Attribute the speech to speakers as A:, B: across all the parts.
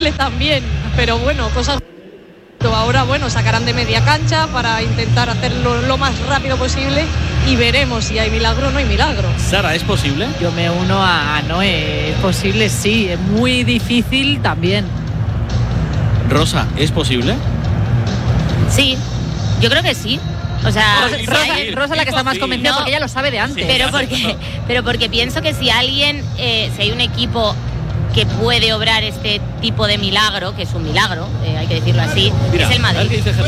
A: triple también, pero bueno, cosas. Ahora, bueno, sacarán de media cancha para intentar hacerlo lo más rápido posible y veremos si hay milagro o no hay milagro.
B: Sara, ¿es posible?
C: Yo me uno a Noé. Es posible, sí. Es muy difícil también.
B: Rosa, ¿es posible?
D: Sí, yo creo que sí. O sea,
C: Rosa la que está más convencida, porque ella lo sabe de antes.
D: Pero porque pienso que si alguien, si hay un equipo que puede obrar este tipo de milagro, que es un milagro, hay que decirlo así,
B: mira,
D: es el Madrid.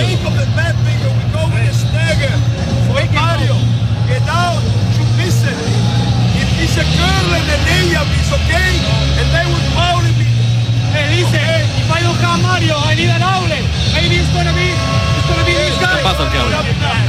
B: Campazo el que habla.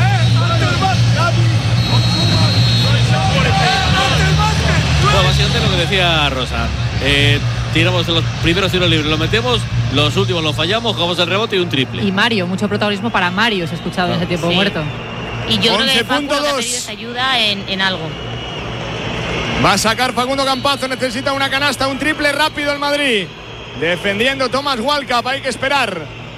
B: Bueno, básicamente lo que decía Rosa. Tiramos los primeros tiros libres, los metemos, los últimos los fallamos, jugamos el rebote y un triple.
C: Y Mario, mucho protagonismo para Mario, se ha escuchado en ese tiempo muerto.
D: Y yo creo que Facu ha pedido esa ayuda en algo.
E: Va a sacar Facundo Campazo, necesita una canasta, un triple rápido el Madrid. Defendiendo Thomas Walkup, hay que esperar.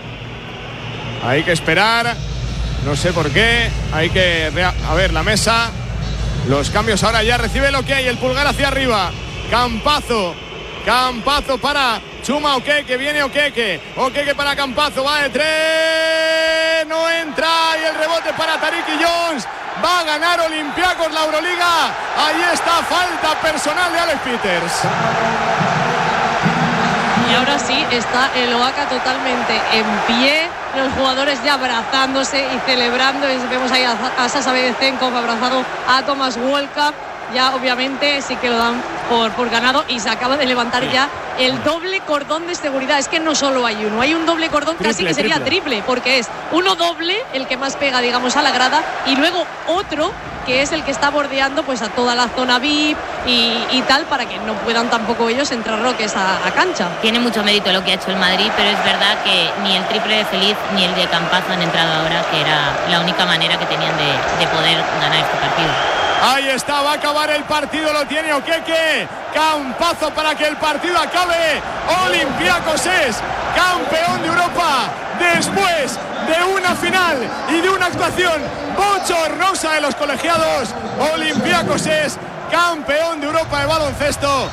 E: No sé por qué. Hay que a ver la mesa. Los cambios ahora ya recibe lo que hay. El pulgar hacia arriba. Campazo para Chuma Okeke. Viene Okeke para Campazo. Va de tres. No entra. Y el rebote para Tariq Jones. Va a ganar Olympiacos la Euroliga. Ahí está, falta personal de Alex Peters.
A: Y ahora sí está el Oaxaca totalmente en pie, los jugadores ya abrazándose y celebrando. Y vemos ahí a Sasha Bezenkov abrazado a Thomas Walkup. Ya obviamente sí que lo dan por ganado y se acaba de levantar ya el doble cordón de seguridad. Es que no solo hay uno, hay un doble cordón, casi que sería triple, porque es uno doble, el que más pega, digamos, a la grada, y luego otro que es el que está bordeando pues a toda la zona VIP y tal, para que no puedan tampoco ellos entrar roques a cancha.
D: Tiene mucho mérito lo que ha hecho el Madrid, pero es verdad que ni el triple de Feliz ni el de Campazo han entrado ahora, que era la única manera que tenían de poder ganar este partido.
E: Ahí está, va a acabar el partido, lo tiene Okeke. Campazo para que el partido acabe. Olympiacos es campeón de Europa después de una final y de una actuación bochornosa de los colegiados. Olympiacos es campeón de Europa de baloncesto.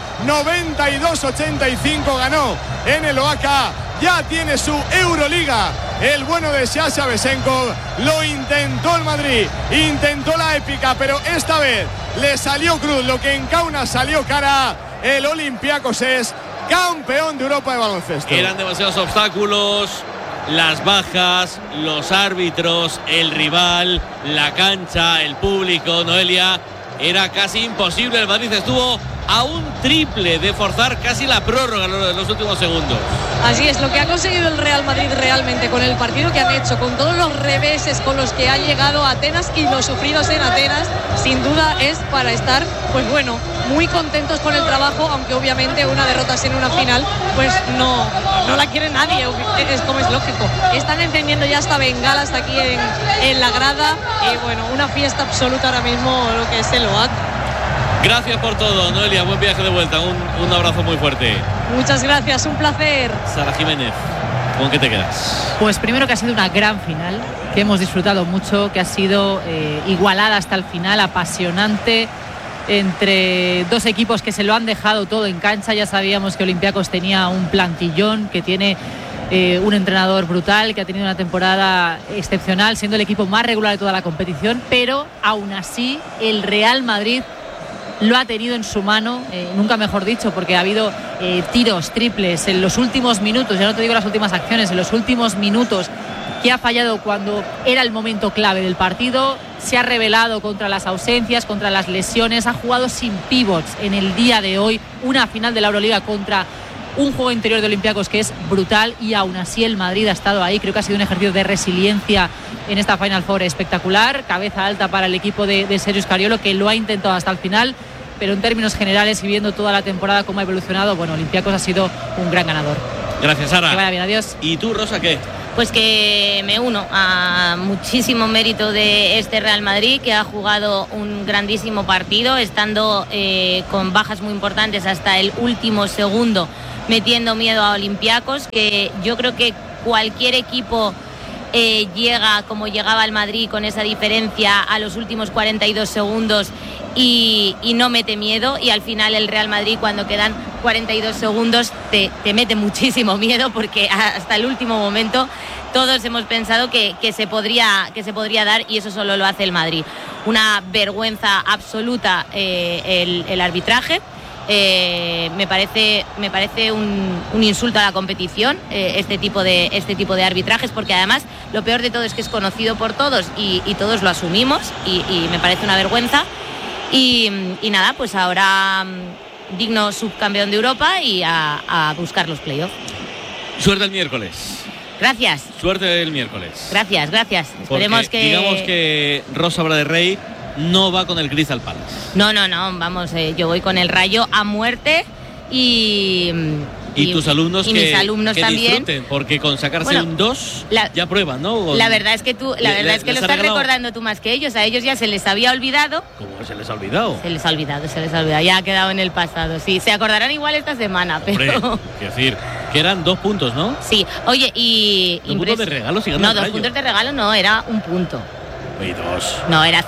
E: 92-85 ganó en el Oaxaca. Ya tiene su Euroliga. El bueno de Sasha Bezenkov. Lo intentó el Madrid, intentó la épica, pero esta vez le salió cruz. Lo que en Kaunas salió cara. El Olympiacos es campeón de Europa de baloncesto.
B: Eran demasiados obstáculos, las bajas, los árbitros, el rival, la cancha, el público. Noelia, era casi imposible. El Madrid estuvo a un triple de forzar casi la prórroga en los últimos segundos.
A: Así es, lo que ha conseguido el Real Madrid realmente con el partido que han hecho, con todos los reveses con los que han llegado a Atenas y los sufridos en Atenas, sin duda es para estar, pues bueno, muy contentos con el trabajo, aunque obviamente una derrota en una final, pues no la quiere nadie, es como es lógico. Están encendiendo ya hasta bengalas aquí en la grada y bueno, una fiesta absoluta ahora mismo lo que es el Oaxaca.
B: Gracias por todo, Noelia, buen viaje de vuelta, un abrazo muy fuerte.
A: Muchas gracias, un placer.
B: Sara Jiménez, ¿con qué te quedas?
C: Pues primero que ha sido una gran final, que hemos disfrutado mucho, que ha sido igualada hasta el final, apasionante, entre dos equipos que se lo han dejado todo en cancha. Ya sabíamos que Olympiacos tenía un plantillón, que tiene un entrenador brutal, que ha tenido una temporada excepcional, siendo el equipo más regular de toda la competición, pero aún así el Real Madrid lo ha tenido en su mano, nunca mejor dicho, porque ha habido tiros, triples en los últimos minutos, ya no te digo las últimas acciones, en los últimos minutos, que ha fallado cuando era el momento clave del partido. Se ha rebelado contra las ausencias, contra las lesiones, ha jugado sin pivots en el día de hoy, una final de la Euroliga contra un juego interior de Olympiacos que es brutal, y aún así el Madrid ha estado ahí. Creo que ha sido un ejercicio de resiliencia en esta Final Four espectacular, cabeza alta para el equipo de Sergio Scariolo, que lo ha intentado hasta el final, pero en términos generales y viendo toda la temporada cómo ha evolucionado, bueno, Olympiacos ha sido un gran ganador.
B: Gracias, Sara.
C: Que vaya bien, adiós.
B: ¿Y tú, Rosa, qué?
D: Pues que me uno a muchísimo mérito de este Real Madrid, que ha jugado un grandísimo partido, estando con bajas muy importantes hasta el último segundo, metiendo miedo a Olympiacos, que yo creo que cualquier equipo llega como llegaba el Madrid con esa diferencia a los últimos 42 segundos y no mete miedo, y al final el Real Madrid, cuando quedan 42 segundos, te mete muchísimo miedo, porque hasta el último momento todos hemos pensado que se podría dar, y eso solo lo hace el Madrid. Una vergüenza absoluta el arbitraje. Me parece un insulto a la competición, este tipo de arbitrajes, porque además lo peor de todo es que es conocido por todos y todos lo asumimos, y me parece una vergüenza. Y nada, pues ahora digno subcampeón de Europa y a buscar los playoffs.
B: Suerte el miércoles.
D: Gracias.
B: Suerte el miércoles.
D: Gracias. Esperemos que...
B: Digamos que Rosa Bra de Rey no va con el Crystal Palace.
D: No, vamos, yo voy con el Rayo a muerte y
B: tus alumnos
D: y mis alumnos
B: que
D: también
B: disfruten, porque con sacarse un 2 ya prueban, ¿no?
D: La verdad es que lo estás recordando tú más que ellos. A ellos ya se les había olvidado.
B: ¿Cómo se les ha olvidado?
D: Se les ha olvidado. Ya ha quedado en el pasado. Sí, se acordarán igual esta semana, pero...
B: Hombre, quiero decir, que eran 2 puntos, ¿no?
D: Sí. Oye, y...
B: 2 puntos de regalo, si gana el Rayo.
D: 2 puntos de regalo no, era 1 punto.
B: Y 2.
D: No, era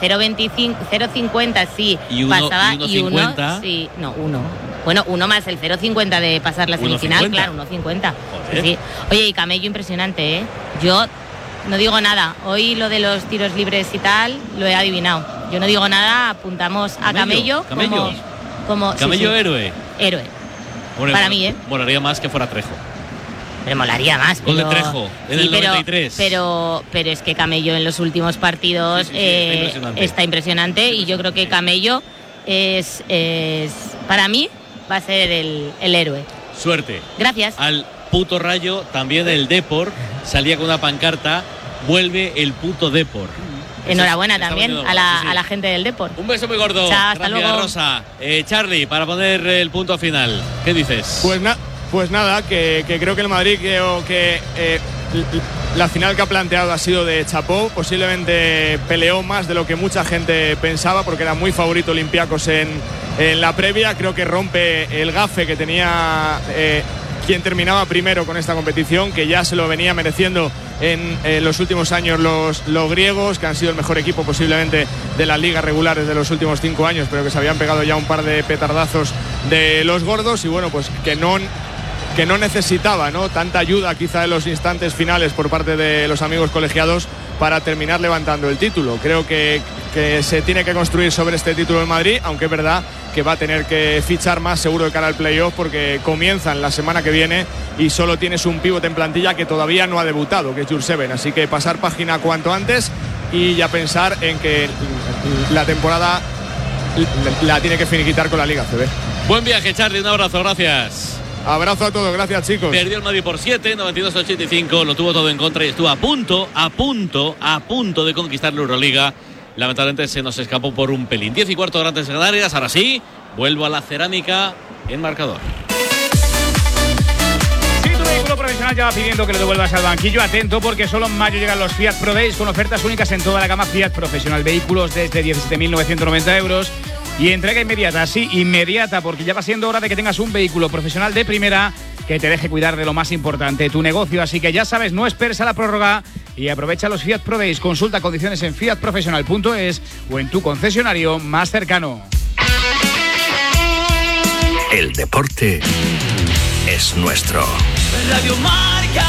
D: 0,50, sí.
B: Y 1,50.
D: Sí, no, 1. Bueno, 1 más el 0,50 de pasar la semifinal,
B: 1,50.
D: claro, 1,50. Sí. Oye, y Camello impresionante, ¿eh? Yo no digo nada. Hoy lo de los tiros libres y tal, lo he adivinado. Yo no digo nada, apuntamos a Camello como
B: Camello
D: sí.
B: Héroe. Bueno,
D: para mí, ¿eh?
B: Molaría más que fuera Trejo.
D: Me molaría más.
B: Gol de Trejo en el 93.
D: Pero es que Camello en los últimos partidos está impresionante, y yo creo que Camello es para mí va a ser el héroe.
B: Suerte.
D: Gracias.
B: Al puto Rayo, también el Depor salía con una pancarta: vuelve el puto Depor.
D: Enhorabuena también a la gente del Depor.
B: Un beso muy gordo.
D: Chao, hasta
B: Gracias,
D: luego.
B: Rosa. Charlie, para poner el punto final, ¿qué dices?
E: Pues nada, que creo que el Madrid, la final que ha planteado ha sido de chapó. Posiblemente peleó más de lo que mucha gente pensaba, porque era muy favorito Olympiacos en la previa. Creo que rompe el gafe que tenía quien terminaba primero con esta competición, que ya se lo venía mereciendo en los últimos años los griegos, que han sido el mejor equipo posiblemente de las ligas regulares de los últimos 5 años, pero que se habían pegado ya un par de petardazos de los gordos. Y bueno, pues que no necesitaba, ¿no?, tanta ayuda quizá en los instantes finales por parte de los amigos colegiados para terminar levantando el título. Creo que se tiene que construir sobre este título en Madrid, aunque es verdad que va a tener que fichar más seguro de cara al playoff, porque comienzan la semana que viene y solo tienes un pivote en plantilla que todavía no ha debutado, que es Jurseven. Así que pasar página cuanto antes y ya pensar en que la temporada la tiene que finiquitar con la Liga CB.
B: Buen viaje, Charlie, un abrazo, gracias.
E: Abrazo a todos, gracias, chicos.
B: Perdió el Madrid por 7, 92-85, lo tuvo todo en contra y estuvo a punto de conquistar la Euroliga. Lamentablemente se nos escapó por un pelín. 10:15 Grandes Canarias. Ahora sí, vuelvo a la cerámica en marcador.
F: Si tu vehículo profesional ya va pidiendo que lo devuelvas al banquillo, atento, porque solo en mayo llegan los Fiat Pro Days con ofertas únicas en toda la gama Fiat Profesional. Vehículos desde 17.990 euros. Y entrega inmediata, sí, inmediata, porque ya va siendo hora de que tengas un vehículo profesional de primera que te deje cuidar de lo más importante, tu negocio. Así que ya sabes, no esperes a la prórroga y aprovecha los Fiat Pro Days. Consulta condiciones en fiatprofesional.es o en tu concesionario más cercano.
G: El deporte es nuestro.
H: Radio Marca.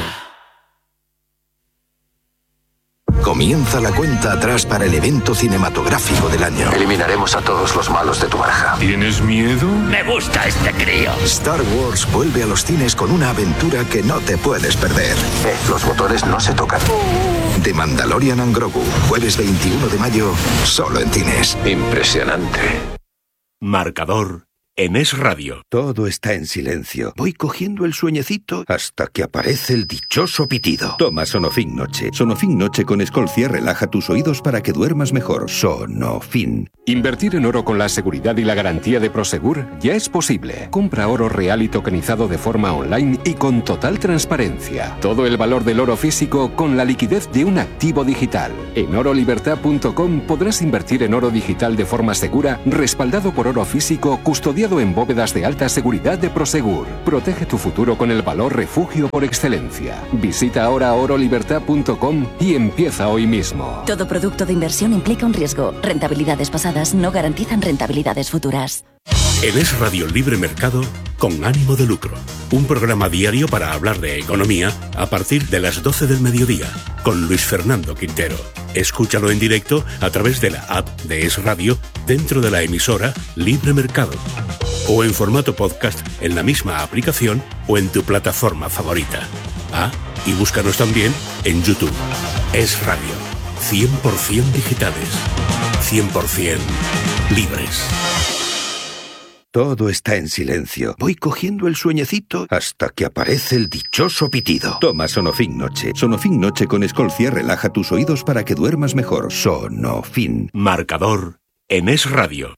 G: Comienza la cuenta atrás para el evento cinematográfico del año.
I: Eliminaremos a todos los malos de tu baraja.
G: ¿Tienes miedo?
H: Me gusta este crío.
G: Star Wars vuelve a los cines con una aventura que no te puedes perder.
I: Los botones no se tocan.
G: The Mandalorian and Grogu, jueves 21 de mayo, solo en cines.
I: Impresionante.
J: Marcador en Es Radio.
G: Todo está en silencio. Voy cogiendo el sueñecito hasta que aparece el dichoso pitido. Toma Sonofin Noche. Sonofin Noche con Escolcia relaja tus oídos para que duermas mejor. Sonofin.
K: Invertir en oro con la seguridad y la garantía de Prosegur ya es posible. Compra oro real y tokenizado de forma online y con total transparencia. Todo el valor del oro físico con la liquidez de un activo digital. En orolibertad.com podrás invertir en oro digital de forma segura, respaldado por oro físico, custodiado en bóvedas de alta seguridad de Prosegur. Protege tu futuro con el valor refugio por excelencia. Visita ahora orolibertad.com y empieza hoy mismo.
L: Todo producto de inversión implica un riesgo. Rentabilidades pasadas no garantizan rentabilidades futuras.
J: En Es Radio Libre Mercado, con ánimo de lucro. Un programa diario para hablar de economía a partir de las 12 del mediodía, con Luis Fernando Quintero. Escúchalo en directo a través de la app de Es Radio dentro de la emisora Libre Mercado. O en formato podcast en la misma aplicación o en tu plataforma favorita. Y búscanos también en YouTube. Es Radio. 100% digitales. 100% libres.
G: Todo está en silencio. Voy cogiendo el sueñecito hasta que aparece el dichoso pitido. Toma Sonofin Noche. Sonofin Noche con Escolcia relaja tus oídos para que duermas mejor. Sonofin.
J: Marcador en Es Radio.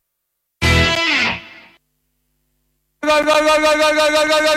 E: ¡Gol, gol, gol, gol, gol, gol, gol, gol,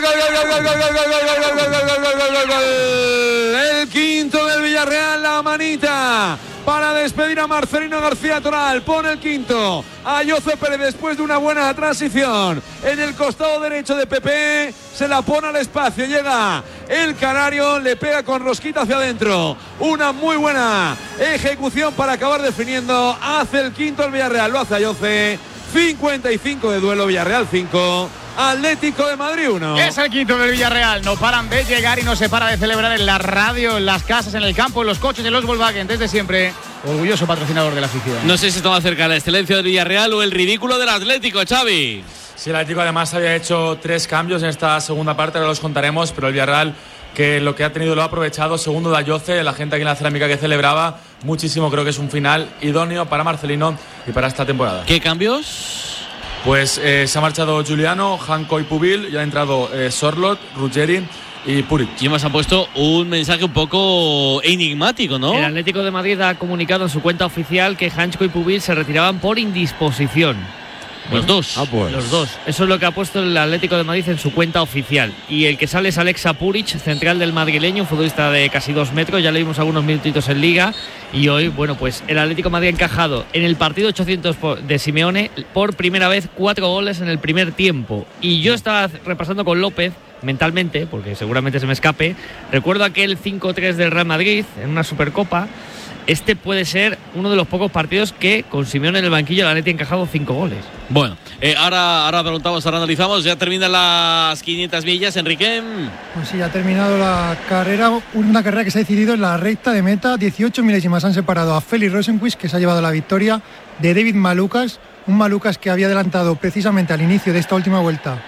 E: gol, gol! El quinto del Villarreal, la manita para despedir a Marcelino García Toral. Pone el quinto a Jose Pérez después de una buena transición en el costado derecho de Pepe. Se la pone al espacio, llega el canario, le pega con rosquita hacia adentro. Una muy buena ejecución para acabar definiendo. Hace el quinto el Villarreal, lo hace a Jose. 55 de duelo, Villarreal 5. Atlético de Madrid 1.
F: Es el quinto del Villarreal. No paran de llegar y no se para de celebrar en la radio, en las casas, en el campo, en los coches, en los Volkswagen. Desde siempre, orgulloso patrocinador de la afición.
B: No sé si está más cerca la excelencia del Villarreal o el ridículo del Atlético, Xavi.
M: Sí, el Atlético además había hecho 3 cambios en esta segunda parte, ahora los contaremos, pero el Villarreal, que lo que ha tenido lo ha aprovechado. Segundo de Ayoce, la gente aquí en la cerámica que celebraba muchísimo. Creo que es un final idóneo para Marcelino y para esta temporada.
B: ¿Qué cambios?
M: Pues se ha marchado Giuliano, Janko y Pubil, y ha entrado Sorlot, Ruggeri y Puric.
B: Y además ha puesto un mensaje un poco enigmático, ¿no?
N: El Atlético de Madrid ha comunicado en su cuenta oficial que Janko y Pubil se retiraban por indisposición.
B: Los dos.
N: Los dos. Eso es lo que ha puesto el Atlético de Madrid en su cuenta oficial. Y el que sale es Alexa Puric, central del madrileño, un futbolista de casi 2 metros. Ya le vimos algunos minutitos en Liga. Y hoy, bueno, pues el Atlético de Madrid ha encajado en el partido 800 de Simeone por primera vez 4 goles en el primer tiempo. Y yo estaba repasando con López mentalmente, porque seguramente se me escape. Recuerdo aquel 5-3 del Real Madrid en una Supercopa. Este puede ser uno de los pocos partidos que con Simeone en el banquillo el Atleti ha encajado 5 goles.
B: Bueno, ahora preguntamos, ahora analizamos. Ya terminan las 500 millas, Enrique.
O: Pues sí, ha terminado la carrera, una carrera que se ha decidido en la recta de meta. 18 milésimas han separado a Felix Rosenqvist, que se ha llevado la victoria, de David Malukas, un Malukas que había adelantado precisamente al inicio de esta última vuelta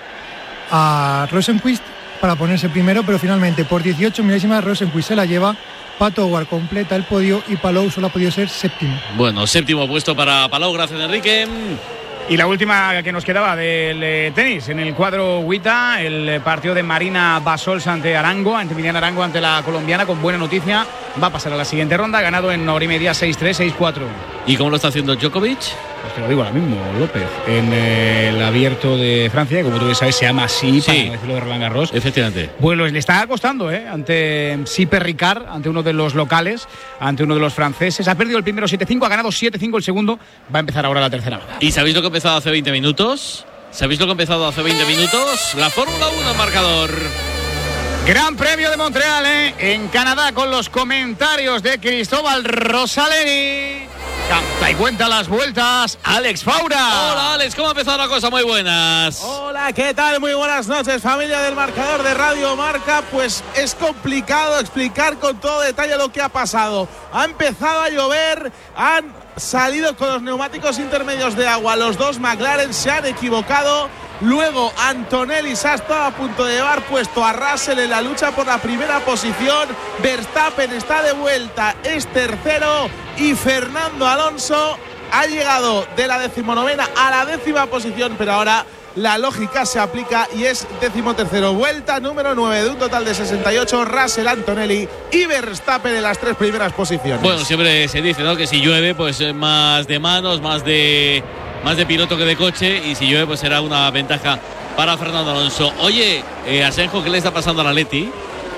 O: a Rosenqvist para ponerse primero, pero finalmente por 18 milésimas Rosenqvist se la lleva. Pato Howard completa el podio y Palou solo ha podido ser séptimo.
B: Bueno, séptimo puesto para Palou, gracias Enrique.
F: Y la última que nos quedaba del tenis, en el cuadro Huita, el partido de Marina Basols ante Arango, ante Emiliana Arango ante la colombiana, con buena noticia, va a pasar a la siguiente ronda, ganado en 1 hora y media, 6-3, 6-4.
B: ¿Y cómo lo está haciendo Djokovic?
F: Pues te lo digo ahora mismo, López, en el Abierto de Francia, como tú bien sabes, se llama así, para no decirlo de Roland Garros.
B: Efectivamente.
F: Pues le está costando, ante Siper Ricard, ante uno de los locales, ante uno de los franceses. Ha perdido el primero 7-5, ha ganado 7-5 el segundo, va a empezar ahora la tercera ronda.
B: ¿Y sabéis lo que ha empezado hace 20 minutos? ¿Sabéis lo que ha empezado hace 20 minutos? La Fórmula 1 marcador.
F: Gran Premio de Montreal, en Canadá, con los comentarios de Cristóbal Rosaleri. Canta y cuenta las vueltas, Alex Faura.
B: Hola Alex, ¿cómo ha empezado la cosa? Muy buenas.
P: Hola, ¿qué tal? Muy buenas noches, familia del marcador de Radio Marca. Pues es complicado explicar con todo detalle lo que ha pasado. Ha empezado a llover, han salido con los neumáticos intermedios de agua. Los dos McLaren se han equivocado. Luego Antonelli se ha estado a punto de llevar puesto a Russell en la lucha por la primera posición. Verstappen está de vuelta, es tercero, y Fernando Alonso ha llegado de la 19ª a la 10ª posición, pero ahora la lógica se aplica y es 13º. Vuelta número 9 de un total de 68. Russell, Antonelli y Verstappen en las 3 primeras posiciones.
B: Bueno, siempre se dice, ¿no?, que si llueve, pues más de manos, más de piloto que de coche, y si llueve, pues será una ventaja para Fernando Alonso. Oye, Asenjo, ¿qué le está pasando al Atleti?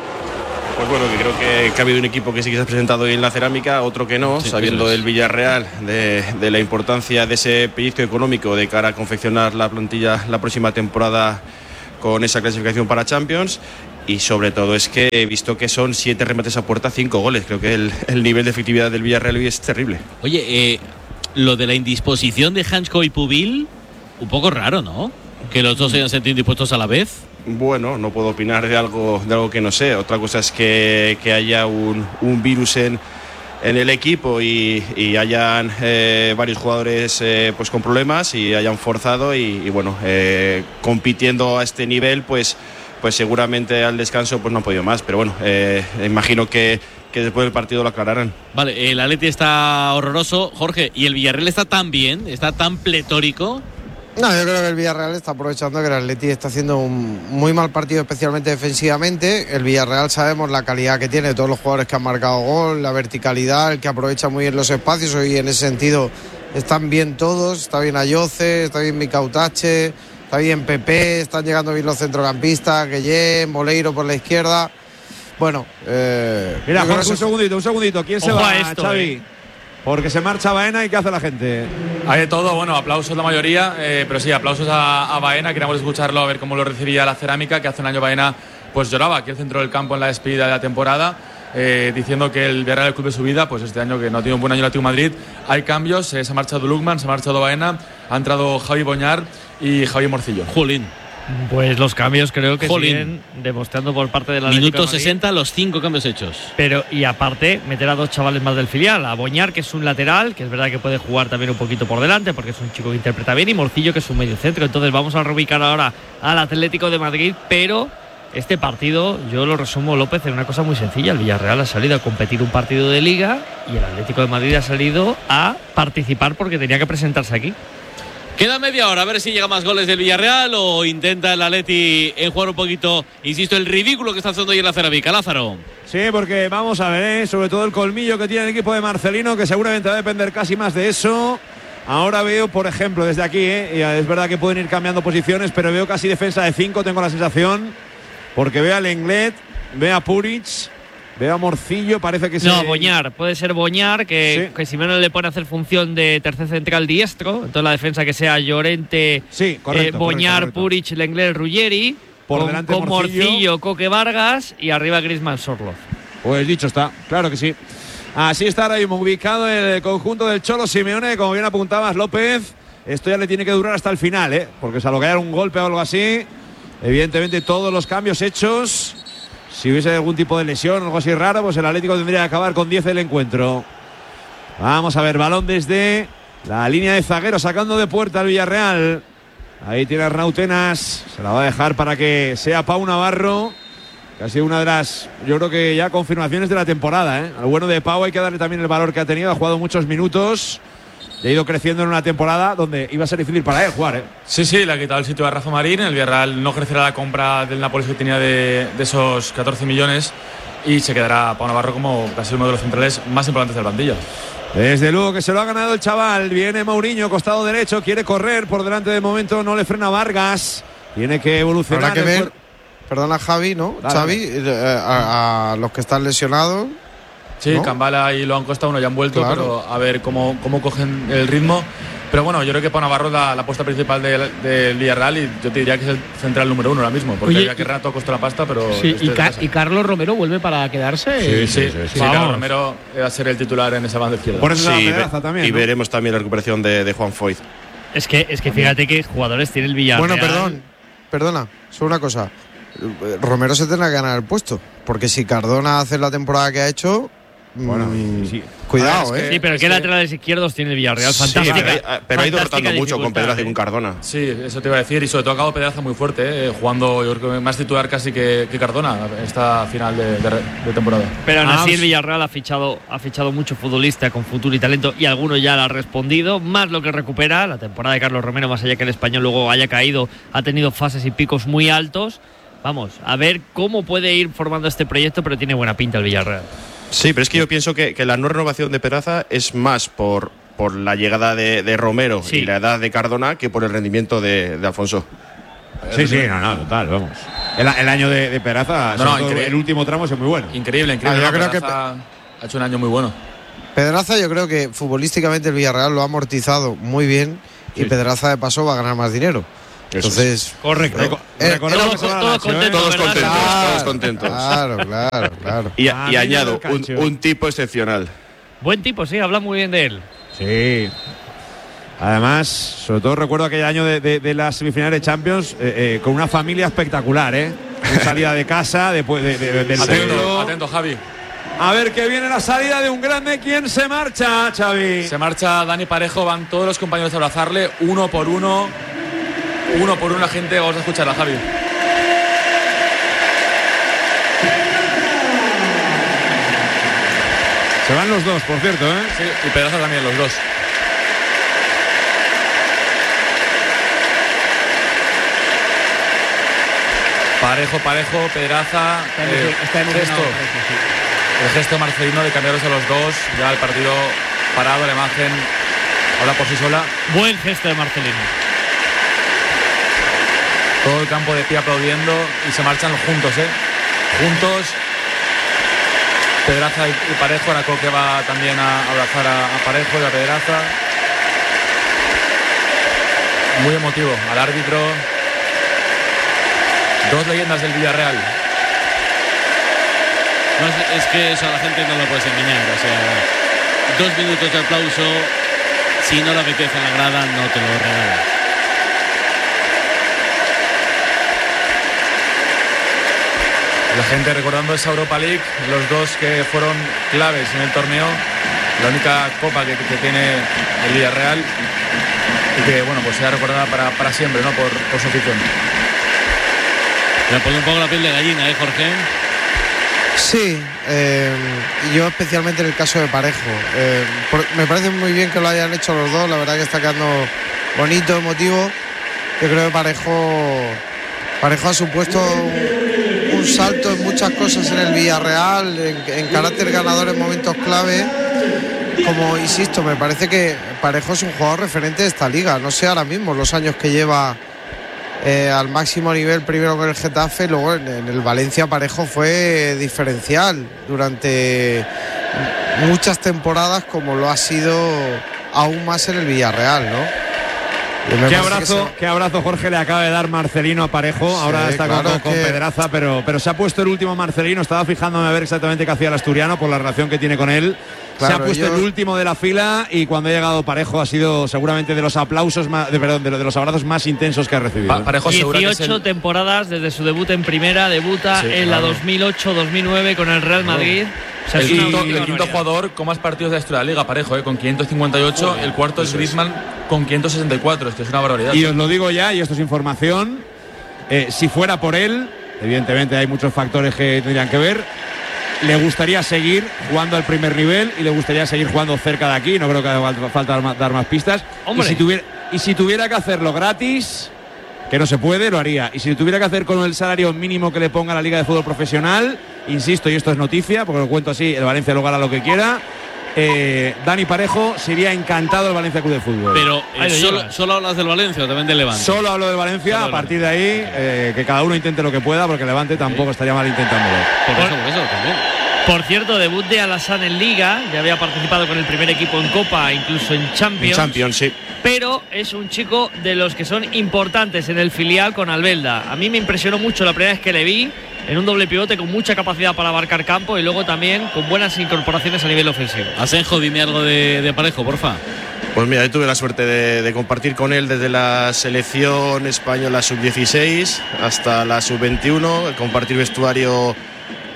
Q: Pues bueno, que creo que ha habido un equipo que sí que se ha presentado hoy en la cerámica, otro que no, sabiendo del Villarreal de la importancia de ese pellizco económico de cara a confeccionar la plantilla la próxima temporada con esa clasificación para Champions. Y sobre todo es que he visto que son 7 remates a puerta, 5 goles. Creo que el nivel de efectividad del Villarreal hoy es terrible.
B: Oye, lo de la indisposición de Hansko y Pubil, un poco raro, ¿no? Que los dos se hayan sentido indispuestos a la vez.
Q: Bueno, no puedo opinar de algo que no sé. Otra cosa es que haya un virus en el equipo y hayan varios jugadores pues con problemas y hayan forzado y bueno, compitiendo a este nivel, pues seguramente al descanso pues no han podido más. Pero bueno, imagino que después del partido lo aclararán.
B: Vale, el Atleti está horroroso, Jorge, y el Villarreal está tan bien, está tan pletórico.
R: No, yo creo que el Villarreal está aprovechando que el Atleti está haciendo un muy mal partido, especialmente defensivamente. El Villarreal sabemos la calidad que tiene, todos los jugadores que han marcado gol, la verticalidad, el que aprovecha muy bien los espacios, y en ese sentido están bien todos. Está bien Ayoce, está bien Micautache, está bien Pepe, están llegando bien los centrocampistas, Guillén, Boleiro por la izquierda. Bueno,
S: mira, Jorge, un segundito. ¿Quién se va, Xavi? Porque se marcha Baena, ¿y qué hace la gente?
M: Hay de todo, bueno, aplausos la mayoría, pero sí, aplausos a Baena. Queríamos escucharlo, a ver cómo lo recibía la cerámica, que hace un año Baena pues lloraba aquí el centro del campo en la despedida de la temporada, diciendo que el Villarreal es el club de su vida. Pues este año, que no ha tenido un buen año el Atlético de Madrid, hay cambios. Se ha marchado Lukman, se ha marchado Baena, ha entrado Javi Boñar y Javi Morcillo.
B: Jolín.
N: Pues los cambios creo que siguen demostrando por parte de la
B: Minuto 60, los 5 cambios hechos.
N: Pero, y aparte, meter a 2 chavales más del filial. A Boñar, que es un lateral, que es verdad que puede jugar también un poquito por delante, porque es un chico que interpreta bien, y Morcillo, que es un medio centro. Entonces vamos a reubicar ahora al Atlético de Madrid, pero este partido yo lo resumo, López, en una cosa muy sencilla. El Villarreal ha salido a competir un partido de Liga y el Atlético de Madrid ha salido a participar porque tenía que presentarse aquí.
B: Queda media hora, a ver si llega más goles del Villarreal o intenta el Atleti en jugar un poquito, insisto, el ridículo que está haciendo hoy en la cerámica. Lázaro.
S: Sí, porque vamos a ver, sobre todo el colmillo que tiene el equipo de Marcelino, que seguramente va a depender casi más de eso. Ahora veo, por ejemplo, desde aquí, y es verdad que pueden ir cambiando posiciones, pero veo casi defensa de 5, tengo la sensación, porque veo a Lenglet, veo a Puric, veo a Morcillo, parece que
N: no, Boñar, puede ser Boñar, que Simeone le pone a hacer función de tercer central diestro. Entonces la defensa que sea Llorente, Boñar, correcto. Puric, Lenglet, Ruggeri,
S: por delante
N: con Morcillo, Coque Vargas y arriba Griezmann, Sorloz.
S: Pues dicho está, claro que sí. Así está ahora mismo ubicado el conjunto del Cholo Simeone, como bien apuntabas, López. Esto ya le tiene que durar hasta el final, porque salvo que haya un golpe o algo así, evidentemente todos los cambios hechos. Si hubiese algún tipo de lesión o algo así raro, pues el Atlético tendría que acabar con 10 el encuentro. Vamos a ver, balón desde la línea de zaguero, sacando de puerta al Villarreal. Ahí tiene Arnautenas, se la va a dejar para que sea Pau Navarro, que ha sido una de las, yo creo que ya confirmaciones de la temporada. Al bueno de Pau hay que darle también el valor que ha tenido, ha jugado muchos minutos. Y ha ido creciendo en una temporada donde iba a ser difícil para él jugar.
M: Sí, le ha quitado el sitio a Rafa Marín. El Villarreal no crecerá la compra del Nápoles que tenía de esos 14 millones y se quedará Pau Navarro como casi uno de los centrales más importantes del banquillo.
S: Desde luego que se lo ha ganado el chaval. Viene Mourinho, costado derecho, quiere correr por delante. De momento no le frena Vargas. Tiene que evolucionar.
R: Habrá que ver, perdona Javi, ¿no? Dale. Xavi, a los que están lesionados.
M: Sí, ¿no? Cambala y Loan Costa, uno ya han vuelto, claro. Pero a ver cómo cogen el ritmo. Pero bueno, yo creo que Pau Navarro es la apuesta principal del Villarreal y yo te diría que es el central número 1 ahora mismo, porque había que rato costó la pasta, pero...
F: Sí, y Carlos Romero vuelve para quedarse.
M: Sí, Carlos Romero va a ser el titular en esa banda izquierda.
S: Por eso también,
Q: y
S: ¿no?
Q: Veremos también la recuperación de Juan Foyt.
N: Es que fíjate que jugadores tiene el Villarreal.
R: Bueno, perdona, solo una cosa. Romero se tendrá que ganar el puesto, porque si Cardona hace la temporada que ha hecho...
S: Bueno, sí.
R: Cuidado,
N: Sí, pero ¿qué laterales izquierdos tiene el Villarreal? Fantástica.
Q: Pero ha ido rotando
N: fantástica
Q: mucho con
N: dificultad,
Q: Pedraza y con Cardona.
M: Sí, eso te iba a decir. Y sobre todo ha acabado Pedraza muy fuerte, jugando, yo creo que más titular casi que Cardona esta final de temporada.
N: Pero aún así el Villarreal ha fichado mucho futbolista con futuro y talento, y algunos ya le han respondido, más lo que recupera. La temporada de Carlos Romero, más allá que el Español luego haya caído, ha tenido fases y picos muy altos. Vamos, a ver cómo puede ir formando este proyecto, pero tiene buena pinta el Villarreal.
Q: Sí, pero es que yo pienso que la no renovación de Pedraza es más por la llegada de Romero y la edad de Cardona que por el rendimiento de Alfonso.
S: Sí, no, total, vamos. El año de Pedraza, el último tramo es muy bueno.
M: Increíble.
R: yo creo que
M: ha hecho un año muy bueno.
R: Pedraza, yo creo que futbolísticamente el Villarreal lo ha amortizado muy bien y Pedraza de paso va a ganar más dinero. Entonces,
S: correcto.
Q: Todos contentos.
R: Claro.
Q: Y añado, un tipo excepcional.
N: Buen tipo, sí, habla muy bien de él.
S: Sí. Además, sobre todo recuerdo aquel año de las semifinales de Champions con una familia espectacular, salida de casa, después del pueblo.
M: Atento, Javi.
S: A ver que viene la salida de un grande. ¿Quién se marcha, Xavi?
M: Se marcha Dani Parejo, van todos los compañeros a abrazarle, uno por uno la gente. Vamos a escuchar a Javi.
S: Se van los dos, por cierto,
M: Sí, y Pedraza también, los dos. Parejo, Pedraza, el gesto Marcelino de cambiarlos a los dos, ya el partido parado, la imagen habla por sí sola.
N: Buen gesto de Marcelino.
M: Todo el campo de pie aplaudiendo y se marchan juntos, juntos. Pedraza y Parejo, ahora Coque va también a abrazar a Parejo y a Pedraza. Muy emotivo al árbitro. Dos leyendas del Villarreal.
B: No, es que eso a la gente no lo puedes engañar. O sea, 2 minutos de aplauso, si no le apetece en la grada, no te lo regalan.
M: La gente recordando esa Europa League, los dos que fueron claves en el torneo, la única copa que tiene el Villarreal y que bueno, pues será recordada para siempre, ¿no? Por su afición.
B: Le pone un poco la piel de gallina, Jorge.
R: Sí, yo especialmente en el caso de Parejo. Me parece muy bien que lo hayan hecho los dos, la verdad que está quedando bonito, emotivo. Yo creo que Parejo ha supuesto un salto en muchas cosas en el Villarreal, en carácter ganador en momentos clave. Como insisto, me parece que Parejo es un jugador referente de esta liga. No sé ahora mismo los años que lleva al máximo nivel, primero con el Getafe, luego en el Valencia. Parejo fue diferencial durante muchas temporadas, como lo ha sido aún más en el Villarreal, ¿no?
S: Qué abrazo, Jorge, le acaba de dar Marcelino a Parejo. Ahora está con Pedraza, pero se ha puesto el último Marcelino. Estaba fijándome a ver exactamente qué hacía el asturiano por la relación que tiene con él. Claro, se ha puesto el último de la fila y cuando ha llegado Parejo ha sido seguramente de los aplausos de los abrazos más intensos que ha recibido.
N: Parejo 18 temporadas desde su debut en primera, debuta en la 2008-2009 con el Real Madrid.
M: O sea, el quinto jugador con más partidos de la historia de la Liga, Parejo, con 558. El cuarto es Griezmann con 564. Esto es una barbaridad.
S: Y os lo digo ya, y esto es información, si fuera por él, evidentemente hay muchos factores que tendrían que ver, le gustaría seguir jugando al primer nivel y le gustaría seguir jugando cerca de aquí. No creo que haga falta dar más pistas. Y si tuviera que hacerlo gratis, que no se puede, lo haría. Y si tuviera que hacer con el salario mínimo que le ponga la Liga de Fútbol Profesional, insisto, y esto es noticia, porque lo cuento así, el Valencia luego hará lo que quiera, Dani Parejo sería encantado del Valencia Club de Fútbol.
B: Pero ¿solo hablas del Valencia o también del Levante?
S: Solo hablo del Valencia, a partir de ahí, que cada uno intente lo que pueda, porque el Levante tampoco estaría mal intentándolo.
B: Por eso también.
N: Por cierto, debut de Alassane en Liga, ya había participado con el primer equipo en Copa, incluso en Champions.
Q: Sí.
N: Pero es un chico de los que son importantes en el filial con Albelda. A mí me impresionó mucho la primera vez que le vi, en un doble pivote con mucha capacidad para abarcar campo y luego también con buenas incorporaciones a nivel ofensivo.
B: Asenjo, dime algo de Parejo, porfa.
Q: Pues mira, yo tuve la suerte de compartir con él desde la selección española sub-16 hasta la sub-21, compartir vestuario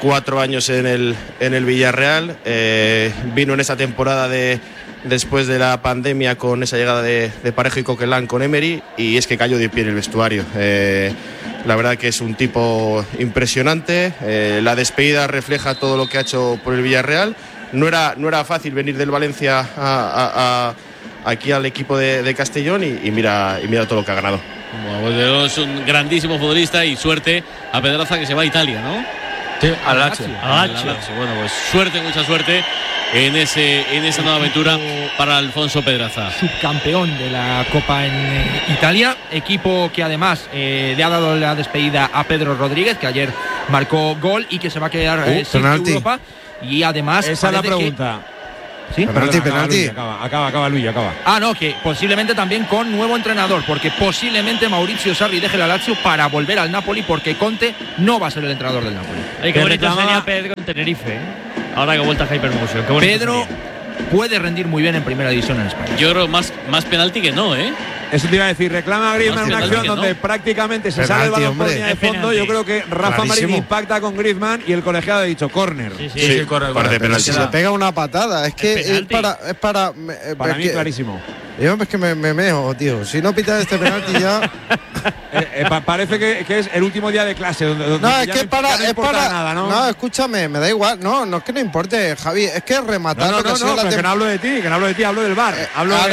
Q: 4 años en el Villarreal. Vino en esa temporada después de la pandemia con esa llegada de Parejo y Coquelin con Emery, y es que cayó de pie en el vestuario. La verdad que es un tipo impresionante. La despedida refleja todo lo que ha hecho por el Villarreal. No era fácil venir del Valencia aquí al equipo de Castellón y mira todo lo que ha ganado.
B: Bueno, es un grandísimo futbolista y suerte a Pedraza, que se va a Italia, ¿no?
T: Sí, al Lazio.
B: Bueno, pues suerte, mucha suerte en esa nueva aventura para Alfonso Pedraza.
T: Subcampeón de la Copa en Italia, equipo que además le ha dado la despedida a Pedro Rodríguez, que ayer marcó gol y que se va a quedar sin Europa. Y además
S: esa es la pregunta.
T: ¿Sí?
S: Penalti. Acaba Luis.
T: No, que posiblemente también con nuevo entrenador, porque posiblemente Maurizio Sarri deje la Lazio para volver al Napoli, porque Conte no va a ser el entrenador del Napoli.
N: Qué bonito sería Pedro en Tenerife, ¿eh? Ahora que ha vuelto a Hypermotion.
T: Pedro puede rendir muy bien en primera división en España.
B: Yo creo más penalti que no, ¿eh?
S: Eso te iba a decir, reclama a Griezmann una acción donde prácticamente se sale el balón por línea de fondo. Yo creo que Rafa Marín impacta con Griezmann y el colegiado ha dicho córner.
R: Sí, pero si le pega una patada, es que es para
S: mí clarísimo.
R: Yo es que me meo, tío. Si no pitas este penalti ya.
S: Parece que es el último día de clase. Donde
R: no, es que es para
S: nada, ¿no?
R: No, escúchame, me da igual. No es que no importe, Javi. Es que rematar.
S: No, que no hablo de ti, hablo del VAR.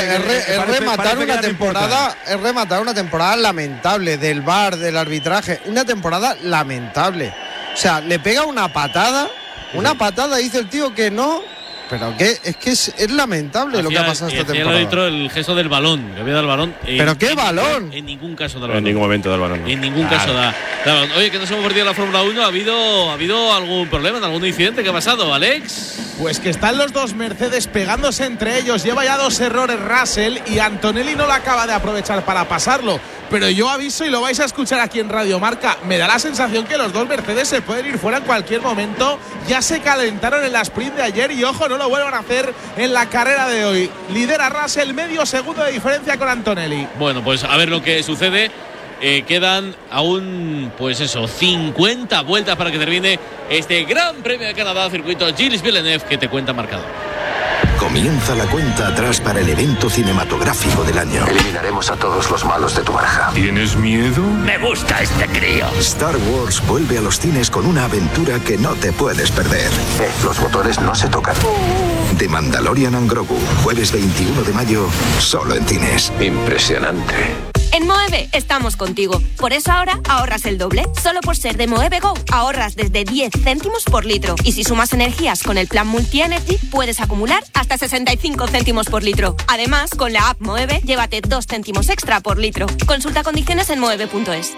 R: Es rematar una temporada lamentable del VAR, del arbitraje. Una temporada lamentable. O sea, le pega una patada, dice el tío que no. Pero es lamentable lo que ha pasado esta temporada.
B: El gesto del balón, que había dado el balón.
R: ¿Pero qué balón?
B: En ningún caso da el balón.
Q: En ningún momento da el balón.
B: En ningún caso da el balón. Oye, que nos hemos perdido la Fórmula 1. ¿Ha habido algún problema, algún incidente? ¿Qué ha pasado, Alex?
P: Pues que están los dos Mercedes pegándose entre ellos. Lleva ya 2 errores Russell y Antonelli no la acaba de aprovechar para pasarlo. Pero yo aviso, y lo vais a escuchar aquí en Radio Marca, me da la sensación que los dos Mercedes se pueden ir fuera en cualquier momento. Ya se calentaron en la sprint de ayer y ojo, no lo vuelvan a hacer en la carrera de hoy. Lidera Russell, medio segundo de diferencia con Antonelli.
B: Bueno, pues a ver lo que sucede. Quedan aún, 50 vueltas para que termine este Gran Premio de Canadá, circuito Gilles Villeneuve, que te cuenta marcador.
I: Comienza la cuenta atrás para el evento cinematográfico del año. Eliminaremos a todos los malos de tu baraja.
H: ¿Tienes miedo? Me gusta este crío.
I: Star Wars vuelve a los cines con una aventura que no te puedes perder. Los botones no se tocan. The Mandalorian and Grogu, jueves 21 de mayo, solo en cines.
U: Impresionante. En Moeve estamos contigo. Por eso ahora ahorras el doble. Solo por ser de Moeve Go ahorras desde 10 céntimos por litro. Y si sumas energías con el plan Multi-Energy, puedes acumular hasta 65 céntimos por litro. Además, con la app Moeve, llévate 2 céntimos extra por litro. Consulta condiciones en moeve.es.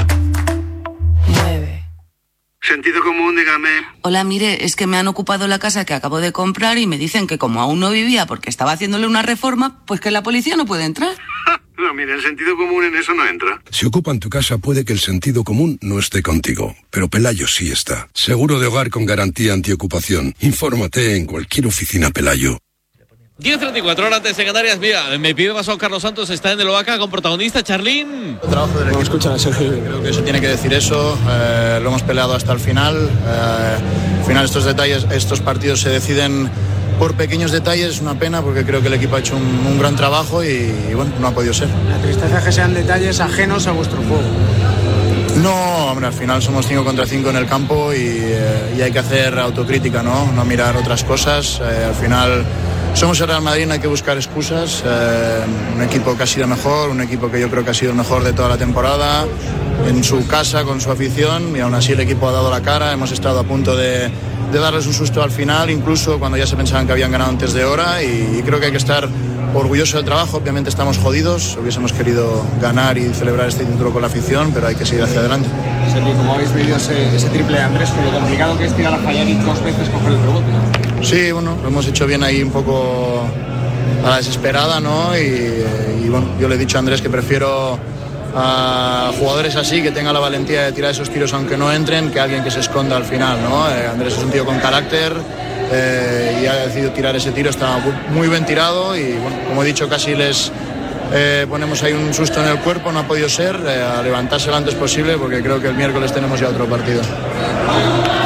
V: Moeve. Sentido común, dígame.
W: Hola, mire, es que me han ocupado la casa que acabo de comprar y me dicen que como aún no vivía porque estaba haciéndole una reforma, pues que la policía no puede entrar.
V: No, mire, el sentido común en eso no entra.
X: Si ocupan tu casa, puede que el sentido común no esté contigo, pero Pelayo sí está. Seguro de hogar con garantía antiocupación. Infórmate en cualquier oficina Pelayo.
B: 10:34 horas antes de Canarias. Mira, me pide paso Carlos Santos, está en el Oaca con protagonista Charlín.
Y: Trabajo del equipo. Escucha, Sergio, creo que eso tiene que decir eso. Lo hemos peleado hasta el final. Al final estos partidos se deciden por pequeños detalles. Es una pena porque creo que el equipo ha hecho un gran trabajo y bueno, no ha podido ser.
Z: La tristeza es que sean detalles ajenos a vuestro juego.
Y: No, hombre, al final somos 5 contra 5 en el campo y hay que hacer autocrítica, ¿no? No mirar otras cosas. Al final somos el Real Madrid, no hay que buscar excusas. Un equipo que ha sido mejor, un equipo que yo creo que ha sido el mejor de toda la temporada, en su casa, con su afición, y aún así el equipo ha dado la cara. Hemos estado a punto de darles un susto al final, incluso cuando ya se pensaban que habían ganado antes de hora, y creo que hay que estar orgulloso del trabajo. Obviamente estamos jodidos, hubiésemos querido ganar y celebrar este título con la afición, pero hay que seguir hacia adelante.
Z: Sergio, ¿cómo habéis vivido ese triple de Andrés, con lo complicado que es tirar a fallar y 2 veces coger el rebote, ¿no?
Y: Sí, bueno, lo hemos hecho bien ahí un poco a la desesperada, ¿no? Y bueno, yo le he dicho a Andrés que prefiero a jugadores así, que tengan la valentía de tirar esos tiros aunque no entren, que alguien que se esconda al final, ¿no? Andrés es un tío con carácter y ha decidido tirar ese tiro, estaba muy bien tirado y bueno, como he dicho, casi les ponemos ahí un susto en el cuerpo, no ha podido ser, a levantarse lo antes posible porque creo que el miércoles tenemos ya otro partido.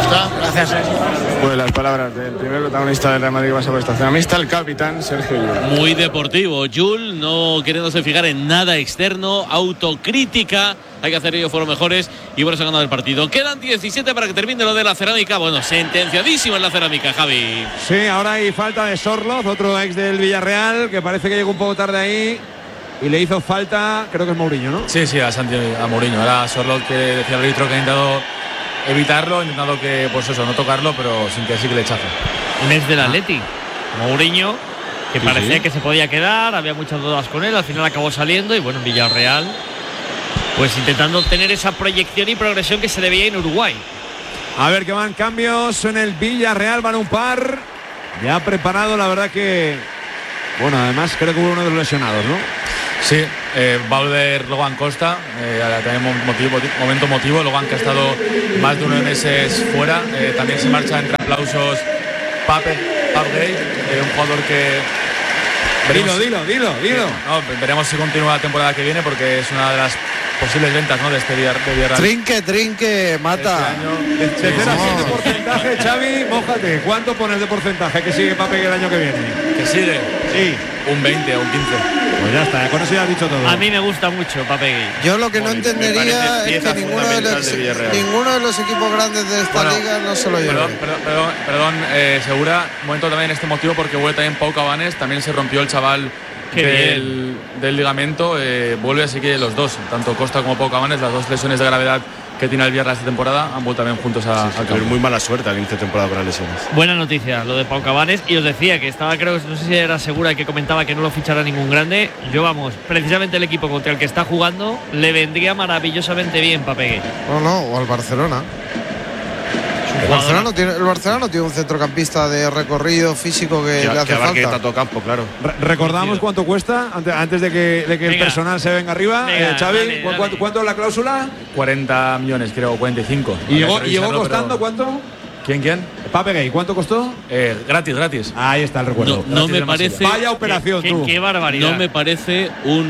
Y: está. Gracias.
E: Pues las palabras del primer protagonista del Real Madrid que pasa por estación mixta, el capitán Sergio Llull.
B: Muy deportivo, Llull, no queriéndose fijar en nada externo, autocrítica, hay que hacer ellos fueron mejores y por eso ha ganado el partido. Quedan 17 para que termine lo de la cerámica, bueno, sentenciadísimo en la cerámica, Javi.
S: Sí, ahora hay falta de Sorloz, otro ex del Villarreal, que parece que llegó un poco tarde ahí y le hizo falta, creo que es Mourinho, ¿no?
M: Sí, a Mourinho, era Sorloz que decía el árbitro que ha intentado evitarlo, intentado que, pues eso, no tocarlo, pero sin que sí que le echazo.
N: Un ex del Atleti, Mourinho, que parecía que se podía quedar, había muchas dudas con él, al final acabó saliendo y bueno, en Villarreal, pues intentando obtener esa proyección y progresión que se le veía en Uruguay.
S: A ver que van cambios en el Villarreal, van un par, ya preparado, la verdad que, bueno, además creo que hubo uno de los lesionados, ¿no?
M: Sí, va a volver Logan Costa, también momento emotivo, Logan que ha estado más de 9 meses fuera, también se marcha entre aplausos Pape Gay, un jugador que...
S: Dilo.
M: Veremos si continúa la temporada que viene porque es una de las posibles ventas, ¿no?, de este Villarreal.
R: Trinque, mata.
S: Este año, de 0 a 7 porcentaje, Xavi, mójate. ¿Cuánto pones de porcentaje que sigue Pape el año que viene?
M: ¿Que sigue?
S: Sí.
M: Un 20 o un 15.
S: Pues ya está, con eso ya has dicho todo.
N: A mí me gusta mucho Pape Gay.
R: Yo lo que no entendería es que ninguno de los equipos grandes de esta liga no se lo lleva.
M: Perdón, Segura, un momento también en este motivo porque vuelve también Pau Cabanes, también se rompió el chaval del ligamento, vuelve, así que los dos, tanto Costa como Pau Cabanes, las dos lesiones de gravedad que tiene el Villarreal esta temporada han vuelto también juntos a campo.
Q: Muy mala suerte al inicio de temporada para lesiones.
N: Buena noticia lo de Pau Cabanes, y os decía que estaba, creo, no sé si era Segura que comentaba que no lo fichará ningún grande. Yo, vamos, precisamente el equipo contra el que está jugando le vendría maravillosamente bien Pape Gay.
R: O al Barcelona. El Barcelona no tiene un centrocampista de recorrido físico que le hace falta.
Q: Que tanto campo, claro.
S: Recordamos cuánto cuesta antes de que el personal se venga arriba. Xavi, ¿cuánto es la cláusula?
M: 40 millones, creo, 45.
S: ¿Y llegó costando cuánto?
M: ¿Quién?
S: Pape Gay, ¿cuánto costó?
M: Gratis.
S: Ahí está el recuerdo.
B: No me parece.
S: Vaya operación,
N: qué barbaridad.
B: No me parece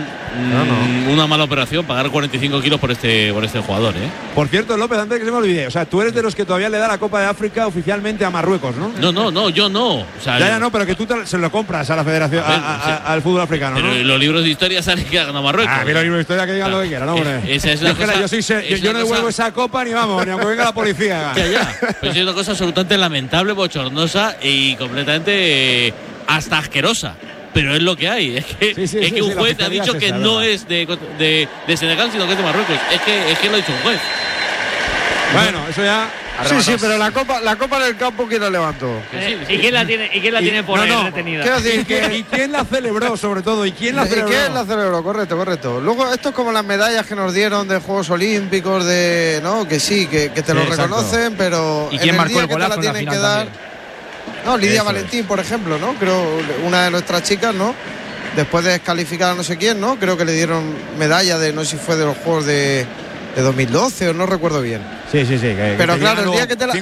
B: una mala operación pagar 45 kilos por este jugador, ¿eh?
S: Por cierto, López, antes de que se me olvide, o sea, tú eres de los que todavía le da la Copa de África oficialmente a Marruecos, ¿no?
B: No, yo no. O sea,
S: ya no, pero que tú se lo compras a la federación, al fútbol africano,
B: pero
S: ¿no?
B: Los libros de historia salen que hagan a Marruecos.
S: Los libros de historia que digan lo que quieran, hombre.
B: Esa es la cosa.
S: Yo no devuelvo esa copa ni vamos, ni aunque venga la policía.
B: Pues es una cosa absolutamente lamentable, bochornosa y completamente hasta asquerosa. Pero es lo que hay. Es que un juez ha dicho que no es de Senegal, sino que es de Marruecos. Es que lo ha dicho un juez.
S: Bueno, eso ya.
R: Sí, pero la copa del campo, ¿quién la levantó?
N: ¿Y quién la tiene por ahí retenida?
R: Quiero decir,
S: ¿Y quién la celebró, sobre todo? ¿Y quién la
R: celebró? Correcto. Luego, esto es como las medallas que nos dieron de Juegos Olímpicos, que sí, que te lo reconocen, pero
T: ¿y quién marcó el golazo
R: que te la tienen que dar? No, Lidia Valentín, por ejemplo, ¿no? Creo, una de nuestras chicas, ¿no? Después de descalificar a no sé quién, ¿no? Creo que le dieron medalla de, no sé si fue de los Juegos de 2012 o no recuerdo bien.
S: Sí.
R: Pero claro, el día que te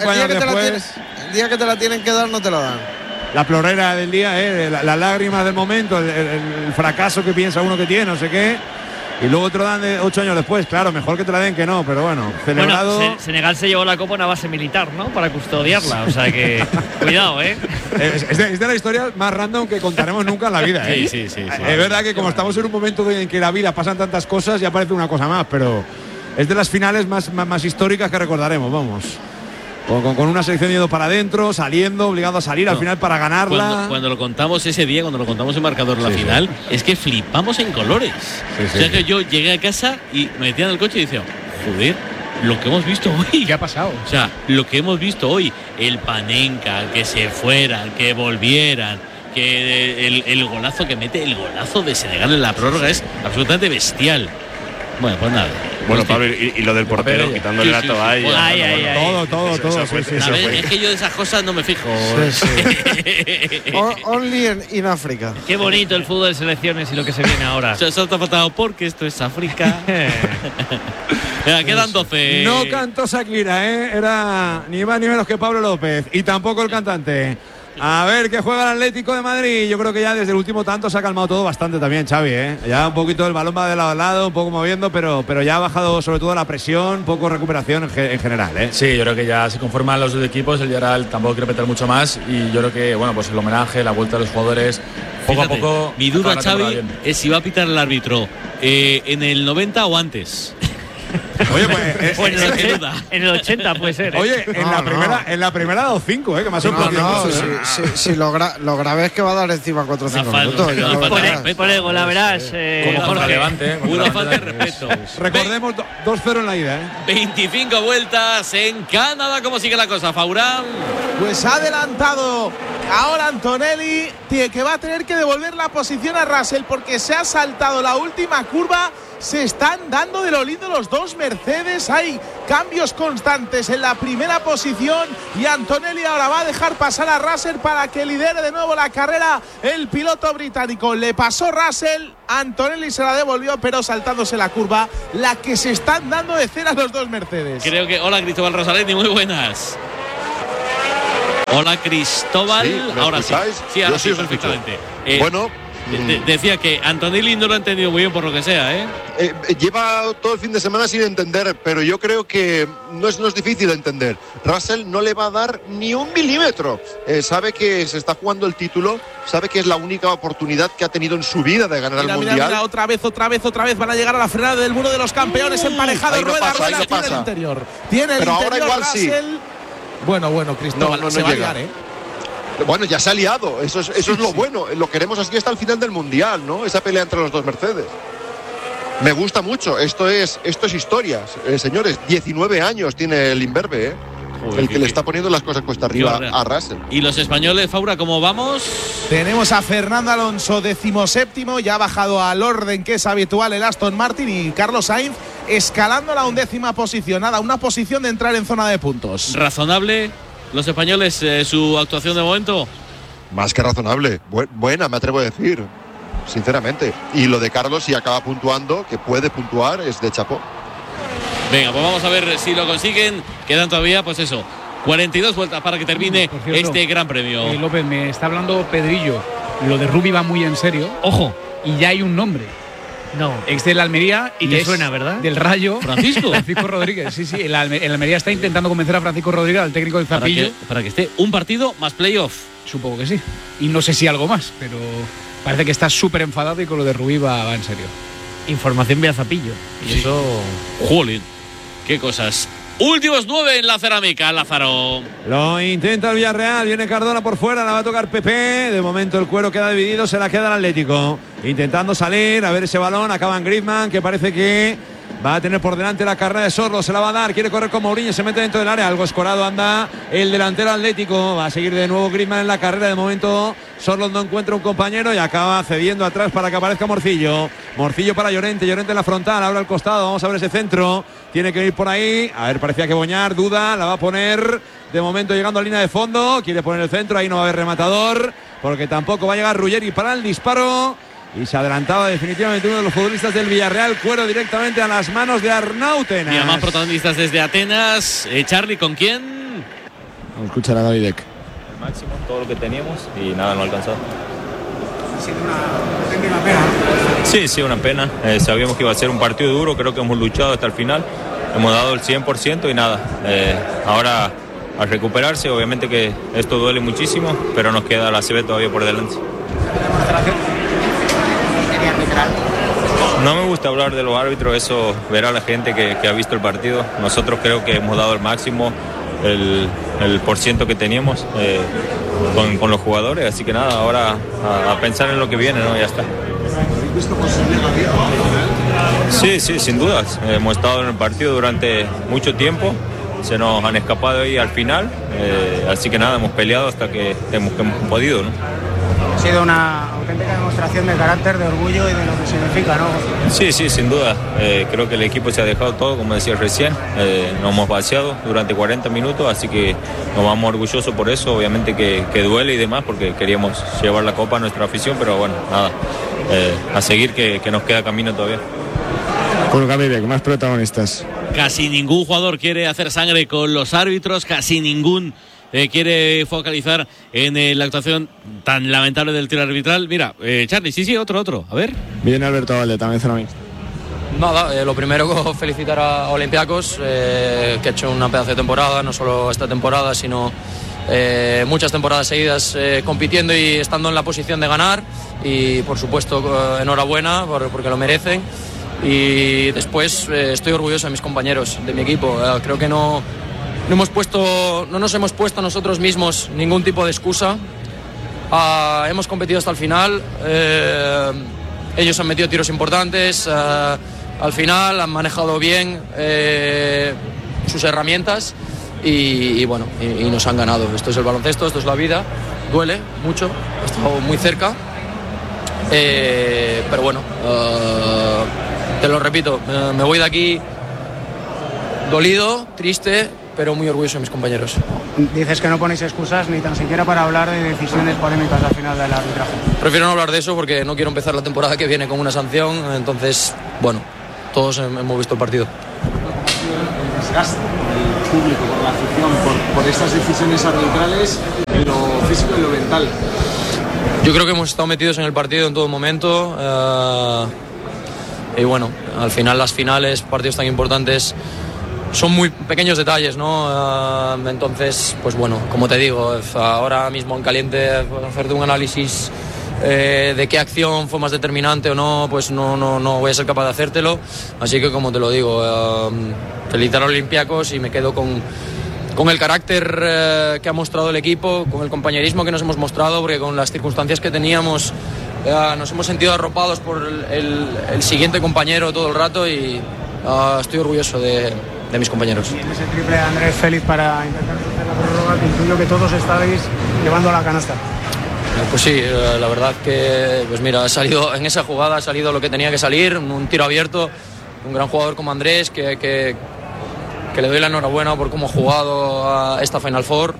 R: la tienen que dar, no te la dan.
S: La plorera del día, las lágrimas del momento, el fracaso que piensa uno que tiene, no sé qué. Y luego te lo dan 8 años después, claro, mejor que te la den que no, pero bueno, celebrado.
N: Bueno, Senegal se llevó la copa a una base militar, ¿no? Para custodiarla, o sea que cuidado, ¿eh?
S: Es de la historia más random que contaremos nunca en la vida, ¿eh?
B: Sí.
S: Es verdad que como estamos en un momento en que la vida pasan tantas cosas, ya parece una cosa más, pero es de las finales más históricas que recordaremos, vamos. Con una selección yendo para adentro, saliendo, obligado a salir al final para ganarla.
B: Cuando lo contamos ese día, cuando lo contamos en marcador la final, es que flipamos en colores. O sea que yo llegué a casa y me metía en el coche y decía, joder, lo que hemos visto hoy.
T: ¿Qué ha pasado?
B: O sea, lo que hemos visto hoy, el Panenka, que se fueran, que volvieran, que el golazo que mete, el golazo de Senegal en la prórroga es absolutamente bestial. Bueno, pues nada.
Q: Bueno, Pablo, y lo del portero, quitándole la toalla.
S: Todo.
B: Es que yo de esas cosas no me fijo.
R: Only in África.
N: Qué bonito el fútbol de selecciones y lo que se viene ahora.
B: Eso te ha faltado porque esto es África. Quedan 12.
S: No cantó Shakira, era ni más ni menos que Pablo López. Y tampoco el cantante. A ver qué juega el Atlético de Madrid. Yo creo que ya desde el último tanto se ha calmado todo bastante también, Xavi, ¿eh? Ya un poquito el balón va de lado a lado, un poco moviendo, pero ya ha bajado sobre todo la presión, poco recuperación en general, ¿eh?
M: Sí, yo creo que ya se conforman los dos equipos. El Villarreal tampoco quiere meter mucho más. Y yo creo que, bueno, pues el homenaje, la vuelta de los jugadores, poco a poco.
B: Mi duda, Xavi, es si va a pitar el árbitro en el 90 o antes.
S: Oye, pues
N: en el 80 puede ser.
S: Oye, en la primera ha dado 5, que me ha sorprendido.
R: Sí, lo grave es que va a dar encima 4 o 5 minutos.
N: Por ego, la verás.
B: Una falta de respeto.
S: Recordemos 2-0 en la ida.
B: 25 vueltas en Canadá. ¿Cómo sigue la cosa, Faurán?
P: Pues ha adelantado ahora Antonelli, que va a tener que devolver la posición a Russell porque se ha saltado la última curva. Se están dando de lo lindo los dos Mercedes. Hay cambios constantes en la primera posición y Antonelli ahora va a dejar pasar a Russell para que lidere de nuevo la carrera el piloto británico. Le pasó Russell, Antonelli se la devolvió, pero saltándose la curva, la que se están dando de cera los dos Mercedes.
B: Creo que... Hola, Cristóbal Rosaleni, muy buenas. Hola, Cristóbal.
A: Sí,
B: ahora
A: escucháis?
B: sí, ahora
A: Yo
B: sí,
A: os
B: perfectamente.
A: Bueno,
B: decía que Antonelli no lo ha entendido muy bien por lo que sea,
A: lleva todo el fin de semana sin entender, pero yo creo que no es difícil de entender. Russell no le va a dar ni un milímetro. Sabe que se está jugando el título, sabe que es la única oportunidad que ha tenido en su vida de ganar el Mundial.
P: Mira, otra vez van a llegar a la frenada del muro de los campeones emparejado. Rueda, tiene el interior. Tiene el
A: pero
P: interior,
A: ahora igual
P: Russell. Sí. Bueno, Cristóbal,
A: no
P: se va a
A: llega.
P: liar,
A: Bueno, ya se ha liado, eso es lo bueno. Lo queremos así hasta el final del Mundial, ¿no? Esa pelea entre los dos Mercedes. Me gusta mucho, esto es historia. Señores, 19 años tiene el imberbe, el que le está poniendo las cosas cuesta arriba a Russell.
B: ¿Y los españoles, Faura, cómo vamos?
P: Tenemos a Fernando Alonso, 17º, ya ha bajado al orden que es habitual el Aston Martin, y Carlos Sainz escalando la 11ª posición. Nada, una posición de entrar en zona de puntos.
B: ¿Razonable los españoles su actuación de momento?
A: Más que razonable, buena, me atrevo a decir, sinceramente. Y lo de Carlos, si acaba puntuando, que puede puntuar, es de chapó.
B: Venga, pues vamos a ver si lo consiguen. Quedan todavía, pues eso, 42 vueltas para que termine este Gran Premio.
F: López, me está hablando Pedrillo. Lo de Rubi va muy en serio.
N: Ojo.
F: Y ya hay un nombre.
N: No.
F: Ex del Almería y
N: le suena, ¿verdad?
F: Del Rayo.
B: Francisco
F: Rodríguez. Sí. El Almería está intentando convencer a Francisco Rodríguez, al técnico del Zapillo.
B: Para que esté un partido más playoff.
F: Supongo que sí. Y no sé si algo más, pero parece que está súper enfadado y con lo de Rubí va en serio.
N: Información vía Zapillo. Y eso.
B: Jolín. Qué cosas. Últimos 9 en la cerámica, Lázaro.
S: Lo intenta el Villarreal, viene Cardona por fuera, la va a tocar Pepe. De momento el cuero queda dividido, se la queda el Atlético. Intentando salir, a ver ese balón, acaba en Griezmann, que parece que va a tener por delante la carrera de Sorlo, se la va a dar, quiere correr con Mourinho, se mete dentro del área, algo escorado anda el delantero Atlético, va a seguir de nuevo Griezmann en la carrera. De momento Sorlo no encuentra un compañero y acaba cediendo atrás para que aparezca Morcillo para Llorente en la frontal, ahora al costado, vamos a ver ese centro, tiene que ir por ahí, a ver, parecía que Boñar, duda, la va a poner de momento llegando a línea de fondo, quiere poner el centro, ahí no va a haber rematador, porque tampoco va a llegar Ruggeri para el disparo. Y se adelantaba definitivamente uno de los futbolistas del Villarreal, cuero directamente a las manos de Arnautenas.
B: Y a más protagonistas desde Atenas. Charlie, ¿con quién?
E: Vamos a escuchar a Davidek.
C: El máximo, todo lo que teníamos y nada, no ha alcanzado.
Z: ¿Ha sido una pena?
C: Sí, una pena. Sabíamos que iba a ser un partido duro, creo que hemos luchado hasta el final. Hemos dado el 100% y nada. Ahora a recuperarse, obviamente que esto duele muchísimo, pero nos queda la CB todavía por delante. No me gusta hablar de los árbitros, eso verá la gente que ha visto el partido. Nosotros creo que hemos dado el máximo, el % que teníamos con los jugadores, así que nada, ahora a pensar en lo que viene, ¿no? Ya está. Sí, sin dudas. Hemos estado en el partido durante mucho tiempo, se nos han escapado ahí al final, así que nada, hemos peleado hasta que hemos podido, ¿no?
Z: Ha sido una auténtica demostración de carácter, de orgullo y de lo que significa, ¿no?
C: Sí, sin duda. Creo que el equipo se ha dejado todo, como decía recién. Nos hemos vaciado durante 40 minutos, así que nos vamos orgullosos por eso. Obviamente que duele y demás, porque queríamos llevar la copa a nuestra afición, pero bueno, nada. A seguir, que nos queda camino todavía.
E: Con Gabriel, más protagonistas.
B: Casi ningún jugador quiere hacer sangre con los árbitros, casi ningún quiere focalizar en la actuación tan lamentable del tiro arbitral. Mira, Charlie, sí, otro. A ver.
Z: Viene Alberto Valde, también zona mixta.
D: Nada, lo primero felicitar a Olympiacos, que ha hecho una pedazo de temporada, no solo esta temporada, sino muchas temporadas seguidas compitiendo y estando en la posición de ganar. Y por supuesto, enhorabuena porque lo merecen. Y después estoy orgulloso de mis compañeros, de mi equipo. Creo que no nos hemos puesto nosotros mismos ningún tipo de excusa. Hemos competido hasta el final. Ellos han metido tiros importantes. Al final han manejado bien sus herramientas y bueno, y nos han ganado. Esto es el baloncesto, esto es la vida. Duele mucho, he estado muy cerca, pero bueno, te lo repito, me voy de aquí dolido, triste, pero muy orgulloso de mis compañeros.
Z: Dices que no ponéis excusas ni tan siquiera para hablar de decisiones polémicas al final del arbitraje.
D: Prefiero no hablar de eso porque no quiero empezar la temporada que viene con una sanción. Entonces, bueno, todos hemos visto el partido.
Z: El desgaste del público, por la afición, por estas decisiones arbitrales, en lo físico y lo mental.
D: Yo creo que hemos estado metidos en el partido en todo momento. Y bueno, al final las finales, partidos tan importantes, son muy pequeños detalles, ¿no? Entonces, pues bueno, como te digo, ahora mismo en caliente hacerte un análisis de qué acción fue más determinante o no, pues no voy a ser capaz de hacértelo. Así que, como te lo digo, felicitar a Olympiacos y me quedo con el carácter que ha mostrado el equipo, con el compañerismo que nos hemos mostrado, porque con las circunstancias que teníamos nos hemos sentido arropados por el siguiente compañero todo el rato y estoy orgulloso de mis compañeros.
Z: Y en ese triple de Andrés Félix para intentar hacer la prórroga, que intuyo que todos estáis llevando a la canasta.
D: Pues sí, la verdad que, pues mira, en esa jugada ha salido lo que tenía que salir, un tiro abierto, un gran jugador como Andrés, que le doy la enhorabuena por cómo ha jugado a esta Final Four,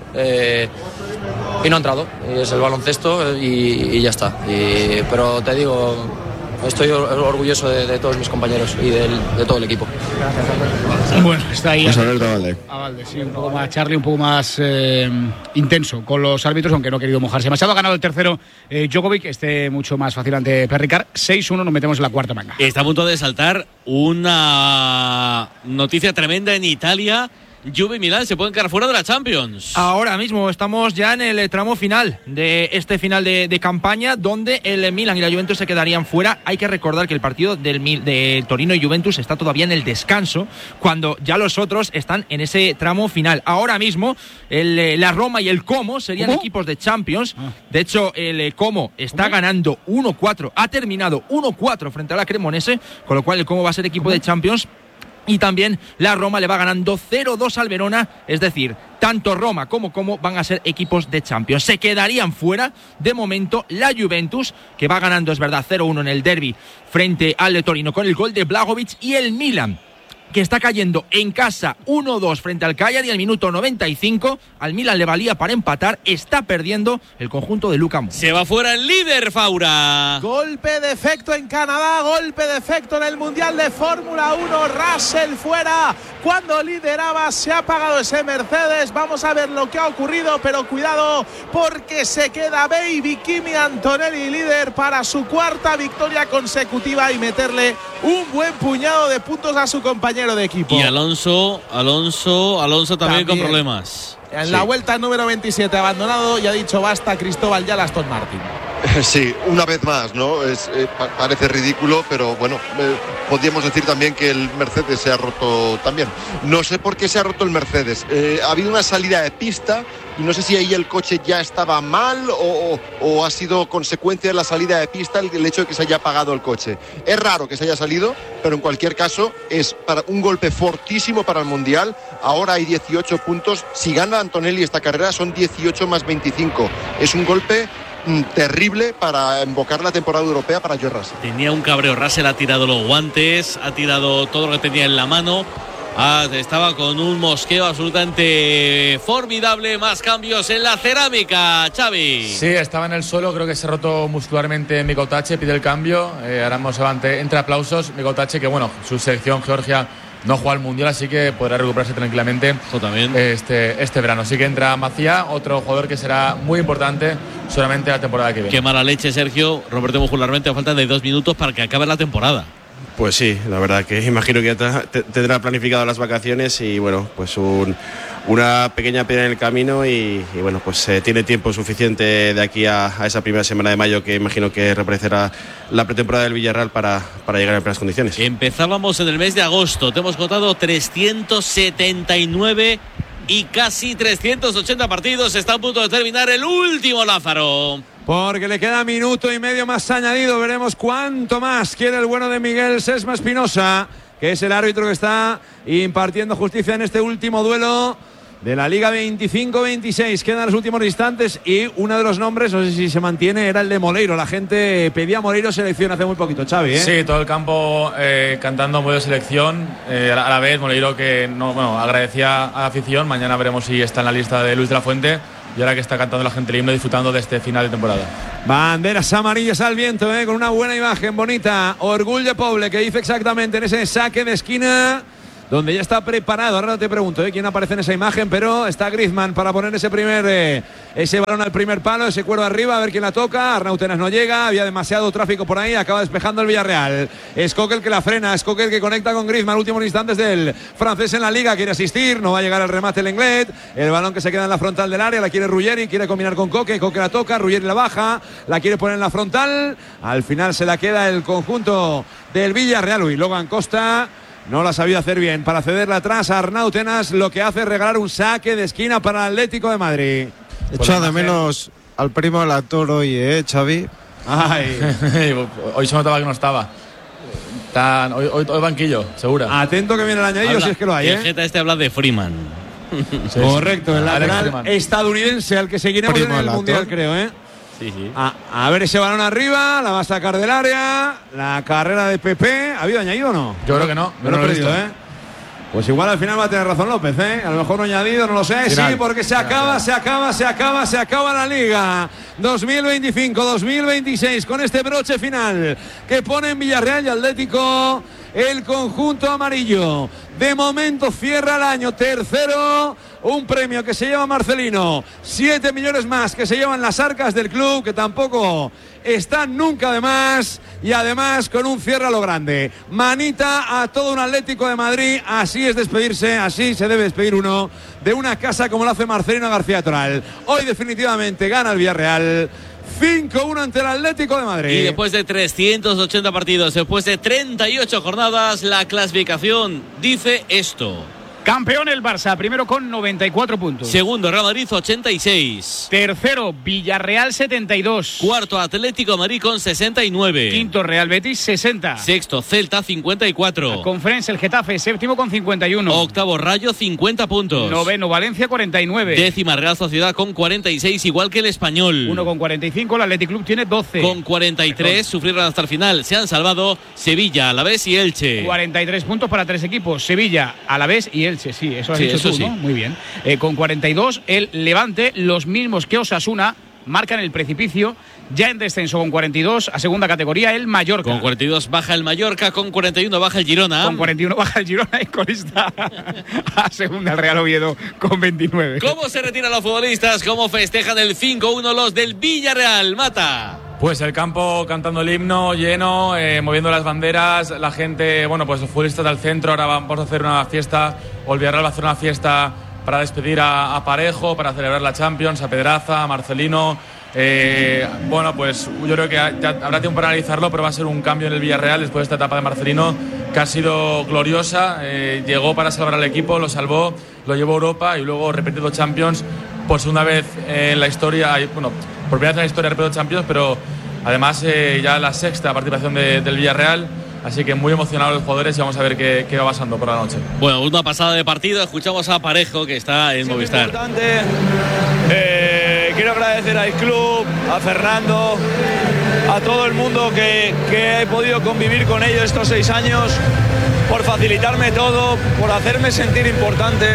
D: y no ha entrado, y es el baloncesto y ya está. Pero te digo, estoy orgulloso de todos mis compañeros y de todo el equipo.
F: Bueno, está ahí.
Z: Pues Alberto Valde.
F: A Valde, sí, un poco más Charlie, un poco más intenso con los árbitros, aunque no ha querido mojarse demasiado. Ha ganado el tercero Djokovic, mucho más fácil ante Perricard. 6-1, nos metemos en la cuarta manga.
B: Está a punto de saltar una noticia tremenda en Italia. Juve y Milán se pueden quedar fuera de la Champions.
T: Ahora mismo estamos ya en el tramo final de este final de campaña, donde el Milan y la Juventus se quedarían fuera. Hay que recordar que el partido de Torino y Juventus está todavía en el descanso, cuando ya los otros están en ese tramo final. Ahora mismo la Roma y el Como serían equipos de Champions. De hecho, el Como está ganando 1-4, ha terminado 1-4 frente a la Cremonese, con lo cual el Como va a ser equipo de Champions. Y también la Roma le va ganando 0-2 al Verona, es decir, tanto Roma como van a ser equipos de Champions. Se quedarían fuera, de momento, la Juventus, que va ganando, es verdad, 0-1 en el derbi frente al de Torino con el gol de Blagovic, y el Milan, que está cayendo en casa 1-2 frente al Cagliari al minuto 95. Al Milan le valía para empatar, está perdiendo el conjunto de Luka Modric.
B: Se va fuera el líder, Faura.
P: Golpe de efecto en Canadá, golpe de efecto en el Mundial de Fórmula 1. Russell fuera cuando lideraba, se ha apagado ese Mercedes. Vamos a ver lo que ha ocurrido, pero cuidado porque se queda Baby Kimi Antonelli líder para su cuarta victoria consecutiva y meterle un buen puñado de puntos a su compañero de equipo.
B: Y Alonso también con problemas.
P: En la vuelta número 27 abandonado y ha dicho basta Cristóbal ya Aston Martin.
A: Sí, una vez más, ¿no? Parece ridículo, pero bueno, podríamos decir también que el Mercedes se ha roto también. No sé por qué se ha roto el Mercedes. Ha habido una salida de pista y no sé si ahí el coche ya estaba mal o ha sido consecuencia de la salida de pista el hecho de que se haya apagado el coche. Es raro que se haya salido, pero en cualquier caso es para un golpe fortísimo para el Mundial. Ahora hay 18 puntos. Si gana Antonelli esta carrera son 18 más 25. Es un golpe terrible para invocar la temporada europea para George Russell.
B: Tenía un cabreo. Russell ha tirado los guantes, ha tirado todo lo que tenía en la mano. Estaba con un mosqueo absolutamente formidable. Más cambios en la cerámica, Xavi.
M: Sí, estaba en el suelo, creo que se ha roto muscularmente Mikotache, pide el cambio. Ahora mismo entre aplausos. Mikotache, que bueno, su selección Georgia no juega al Mundial, así que podrá recuperarse tranquilamente este verano. Así que entra Maciá, otro jugador que será muy importante solamente la temporada que viene.
B: Qué mala leche, Sergio. Roberto muscularmente a falta de 2 minutos para que acabe la temporada.
Q: Pues sí, la verdad que imagino que ya tendrá planificado las vacaciones y bueno, pues una pequeña piedra en el camino y bueno, pues tiene tiempo suficiente de aquí a esa primera semana de mayo que imagino que reaparecerá la pretemporada del Villarreal para llegar en plenas condiciones.
B: Empezábamos en el mes de agosto, te hemos contado 379 y casi 380 partidos. Está a punto de terminar el último, Lázaro.
S: Porque le queda minuto y medio más añadido. Veremos cuánto más quiere el bueno de Miguel Sesma Espinosa, que es el árbitro que está impartiendo justicia en este último duelo de la Liga 25-26. Quedan los últimos instantes y uno de los nombres, no sé si se mantiene, era el de Moleiro. La gente pedía Moleiro selección hace muy poquito, Xavi, ¿eh?
M: Sí, todo el campo cantando Moleiro selección. A la vez Moleiro que agradecía a la afición. Mañana veremos si está en la lista de Luis de la Fuente. Y ahora que está cantando la gente el himno, disfrutando de este final de temporada.
S: Banderas amarillas al viento, con una buena imagen bonita. Orgullo de Poble, que dice exactamente en ese saque de esquina, donde ya está preparado. Ahora te pregunto quién aparece en esa imagen, pero está Griezmann para poner ese balón al primer palo, ese cuero arriba, a ver quién la toca. Arnautenas no llega, había demasiado tráfico por ahí, acaba despejando el Villarreal. Es Coque el que la frena, es Coque el que conecta con Griezmann. Últimos instantes del francés en la Liga, quiere asistir, no va a llegar el remate el Lenglet. El balón que se queda en la frontal del área, la quiere Ruggeri, quiere combinar con Coque, Coque la toca, Ruggeri la baja, la quiere poner en la frontal. Al final se la queda el conjunto del Villarreal. Y Logan Costa no la sabía hacer bien para cederla atrás a Arnautenas, lo que hace regalar un saque de esquina para el Atlético de Madrid.
R: Echa de menos al primo del actor hoy, Xavi.
M: Ay. Hoy se notaba que no estaba. Hoy banquillo, seguro.
S: Atento que viene el añadido, si es que lo hay.
B: El Geta habla de Freeman.
S: Sí, correcto, el lateral estadounidense al que seguiremos primo en el Mundial, creo,
B: Sí.
S: A ver ese balón arriba, la va a sacar del área, la carrera de Pepe. ¿Ha habido añadido o no?
M: Yo creo que no.
S: Me lo he perdido, Pues igual al final va a tener razón López, A lo mejor no añadido, no lo sé. Final. Sí, porque se acaba la Liga 2025-2026 con este broche final que pone en Villarreal y Atlético el conjunto amarillo. De momento cierra el año tercero, un premio que se lleva Marcelino, 7 millones más que se llevan las arcas del club, que tampoco están nunca de más, y además con un cierre a lo grande. Manita a todo un Atlético de Madrid, así es despedirse, así se debe despedir uno de una casa como lo hace Marcelino García Toral. Hoy definitivamente gana el Villarreal 5-1 ante el Atlético de Madrid.
B: Y después de 380 partidos, después de 38 jornadas, la clasificación dice esto.
F: Campeón el Barça, primero con 94 puntos.
B: Segundo, Real Madrid, 86.
F: Tercero, Villarreal, 72.
B: Cuarto, Atlético de Madrid con 69.
F: Quinto, Real Betis, 60.
B: Sexto, Celta, 54.
F: Conference, el Getafe, séptimo con 51.
B: Octavo, Rayo, 50 puntos.
F: Noveno, Valencia, 49.
B: Décima, Real Sociedad con 46, igual que el Español.
F: Uno con 45, el Athletic Club tiene 12.
B: Con 43, sufrieron hasta el final. Se han salvado Sevilla, Alavés y Elche.
F: 43 puntos para 3 equipos, Sevilla, Alavés y Elche. Sí, eso has dicho tú, ¿no? Muy bien. Con 42, el Levante, los mismos que Osasuna, marcan el precipicio. Ya en descenso con 42 a segunda categoría el Mallorca.
B: Con 42 baja el Mallorca, con 41 baja el Girona.
F: Con 41 baja el Girona y colista a segunda el Real Oviedo con 29.
B: ¿Cómo se retiran los futbolistas? ¿Cómo festejan el 5-1 los del Villarreal? Mata.
M: Pues el campo cantando el himno lleno, moviendo las banderas, la gente, pues los futbolistas del centro. Ahora vamos a hacer una fiesta, o el Villarreal va a hacer una fiesta para despedir a Parejo, para celebrar la Champions, a Pedraza, a Marcelino. Pues yo creo que ya habrá tiempo para analizarlo, pero va a ser un cambio en el Villarreal después de esta etapa de Marcelino, que ha sido gloriosa. Llegó para salvar al equipo, lo salvó, lo llevó a Europa y luego repetido Champions por segunda vez en la historia. Por primera vez en la historia repetido Champions, pero además ya la sexta participación del Villarreal. Así que muy emocionados los jugadores y vamos a ver qué va pasando por la noche.
B: Bueno, una pasada de partido. Escuchamos a Parejo, que está en Movistar.
G: Importante. Quiero agradecer al club, a Fernando, a todo el mundo que he podido convivir con ellos estos 6 años, por facilitarme todo, por hacerme sentir importante.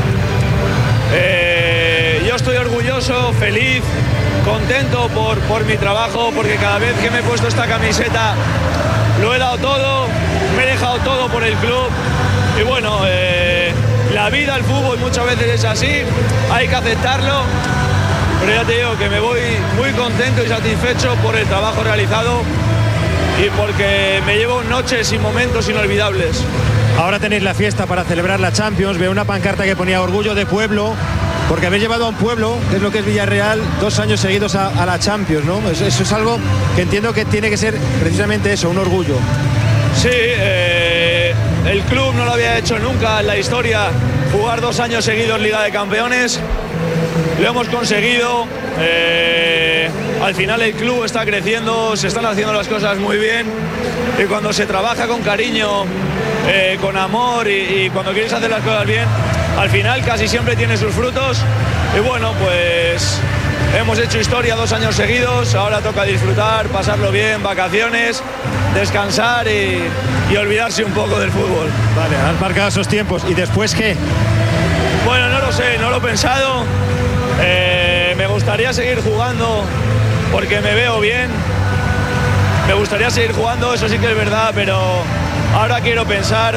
G: Yo estoy orgulloso, feliz, contento por mi trabajo, porque cada vez que me he puesto esta camiseta lo he dado todo, me he dejado todo por el club Y bueno, la vida, el fútbol muchas veces es así, hay que aceptarlo, pero ya te digo que me voy muy contento y satisfecho por el trabajo realizado y porque me llevo noches y momentos inolvidables.
H: Ahora tenéis la fiesta para celebrar la Champions. Veo una pancarta que ponía orgullo de pueblo, porque habéis llevado a un pueblo, que es lo que es Villarreal, 2 años seguidos a la Champions, ¿no? Eso es algo que entiendo que tiene que ser precisamente eso, un orgullo.
G: Sí, el club no lo había hecho nunca en la historia, jugar 2 años seguidos Liga de Campeones. Lo hemos conseguido. Al final el club está creciendo, se están haciendo las cosas muy bien y cuando se trabaja con cariño, con amor y cuando quieres hacer las cosas bien, al final casi siempre tiene sus frutos. Y bueno, pues hemos hecho historia 2 años seguidos, ahora toca disfrutar, pasarlo bien, vacaciones, descansar y olvidarse un poco del fútbol.
H: Vale, has marcado esos tiempos. ¿Y después qué?
G: Bueno, no lo sé, no lo he pensado. Me gustaría seguir jugando porque me veo bien. Me gustaría seguir jugando, eso sí que es verdad, pero ahora quiero pensar,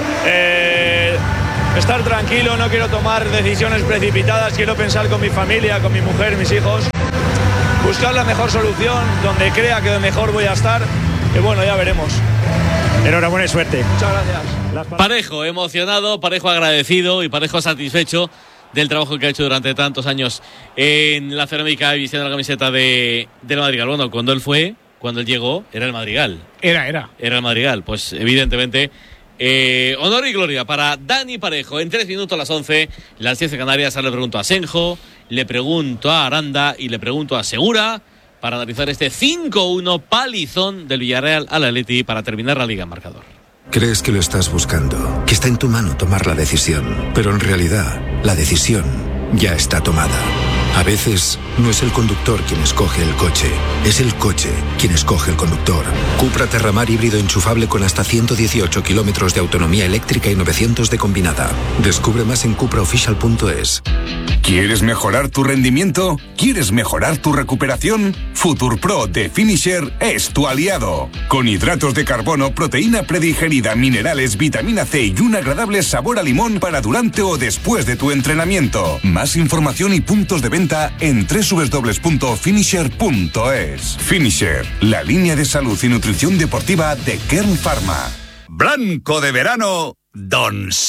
G: estar tranquilo, no quiero tomar decisiones precipitadas, quiero pensar con mi familia, con mi mujer, mis hijos, buscar la mejor solución, donde crea que mejor voy a estar, y bueno, ya veremos.
H: Enhorabuena y suerte.
G: Muchas gracias.
B: Parejo emocionado, Parejo agradecido y Parejo satisfecho del trabajo que ha hecho durante tantos años en la cerámica y vistiendo la camiseta del Madrigal. Bueno, cuando él llegó, era el Madrigal. Era el Madrigal. Pues evidentemente, honor y gloria para Dani Parejo. En 3 minutos a las 11, las 10 de Canarias. Le pregunto a Senjo, le pregunto a Aranda y le pregunto a Segura para analizar este 5-1 palizón del Villarreal al Atleti para terminar la Liga en marcador.
I: Crees que lo estás buscando, que está en tu mano tomar la decisión, pero en realidad la decisión ya está tomada. A veces no es el conductor quien escoge el coche, es el coche quien escoge el conductor. Cupra Terramar híbrido enchufable con hasta 118 kilómetros de autonomía eléctrica y 900 de combinada. Descubre más en cupraofficial.es.
J: ¿Quieres mejorar tu rendimiento? ¿Quieres mejorar tu recuperación? FuturPro de Finisher es tu aliado. Con hidratos de carbono, proteína predigerida, minerales, vitamina C y un agradable sabor a limón para durante o después de tu entrenamiento. Más información y puntos de venta en www.finisher.es. Finisher, la línea de salud y nutrición deportiva de Kern Pharma.
K: Blanco de verano, Don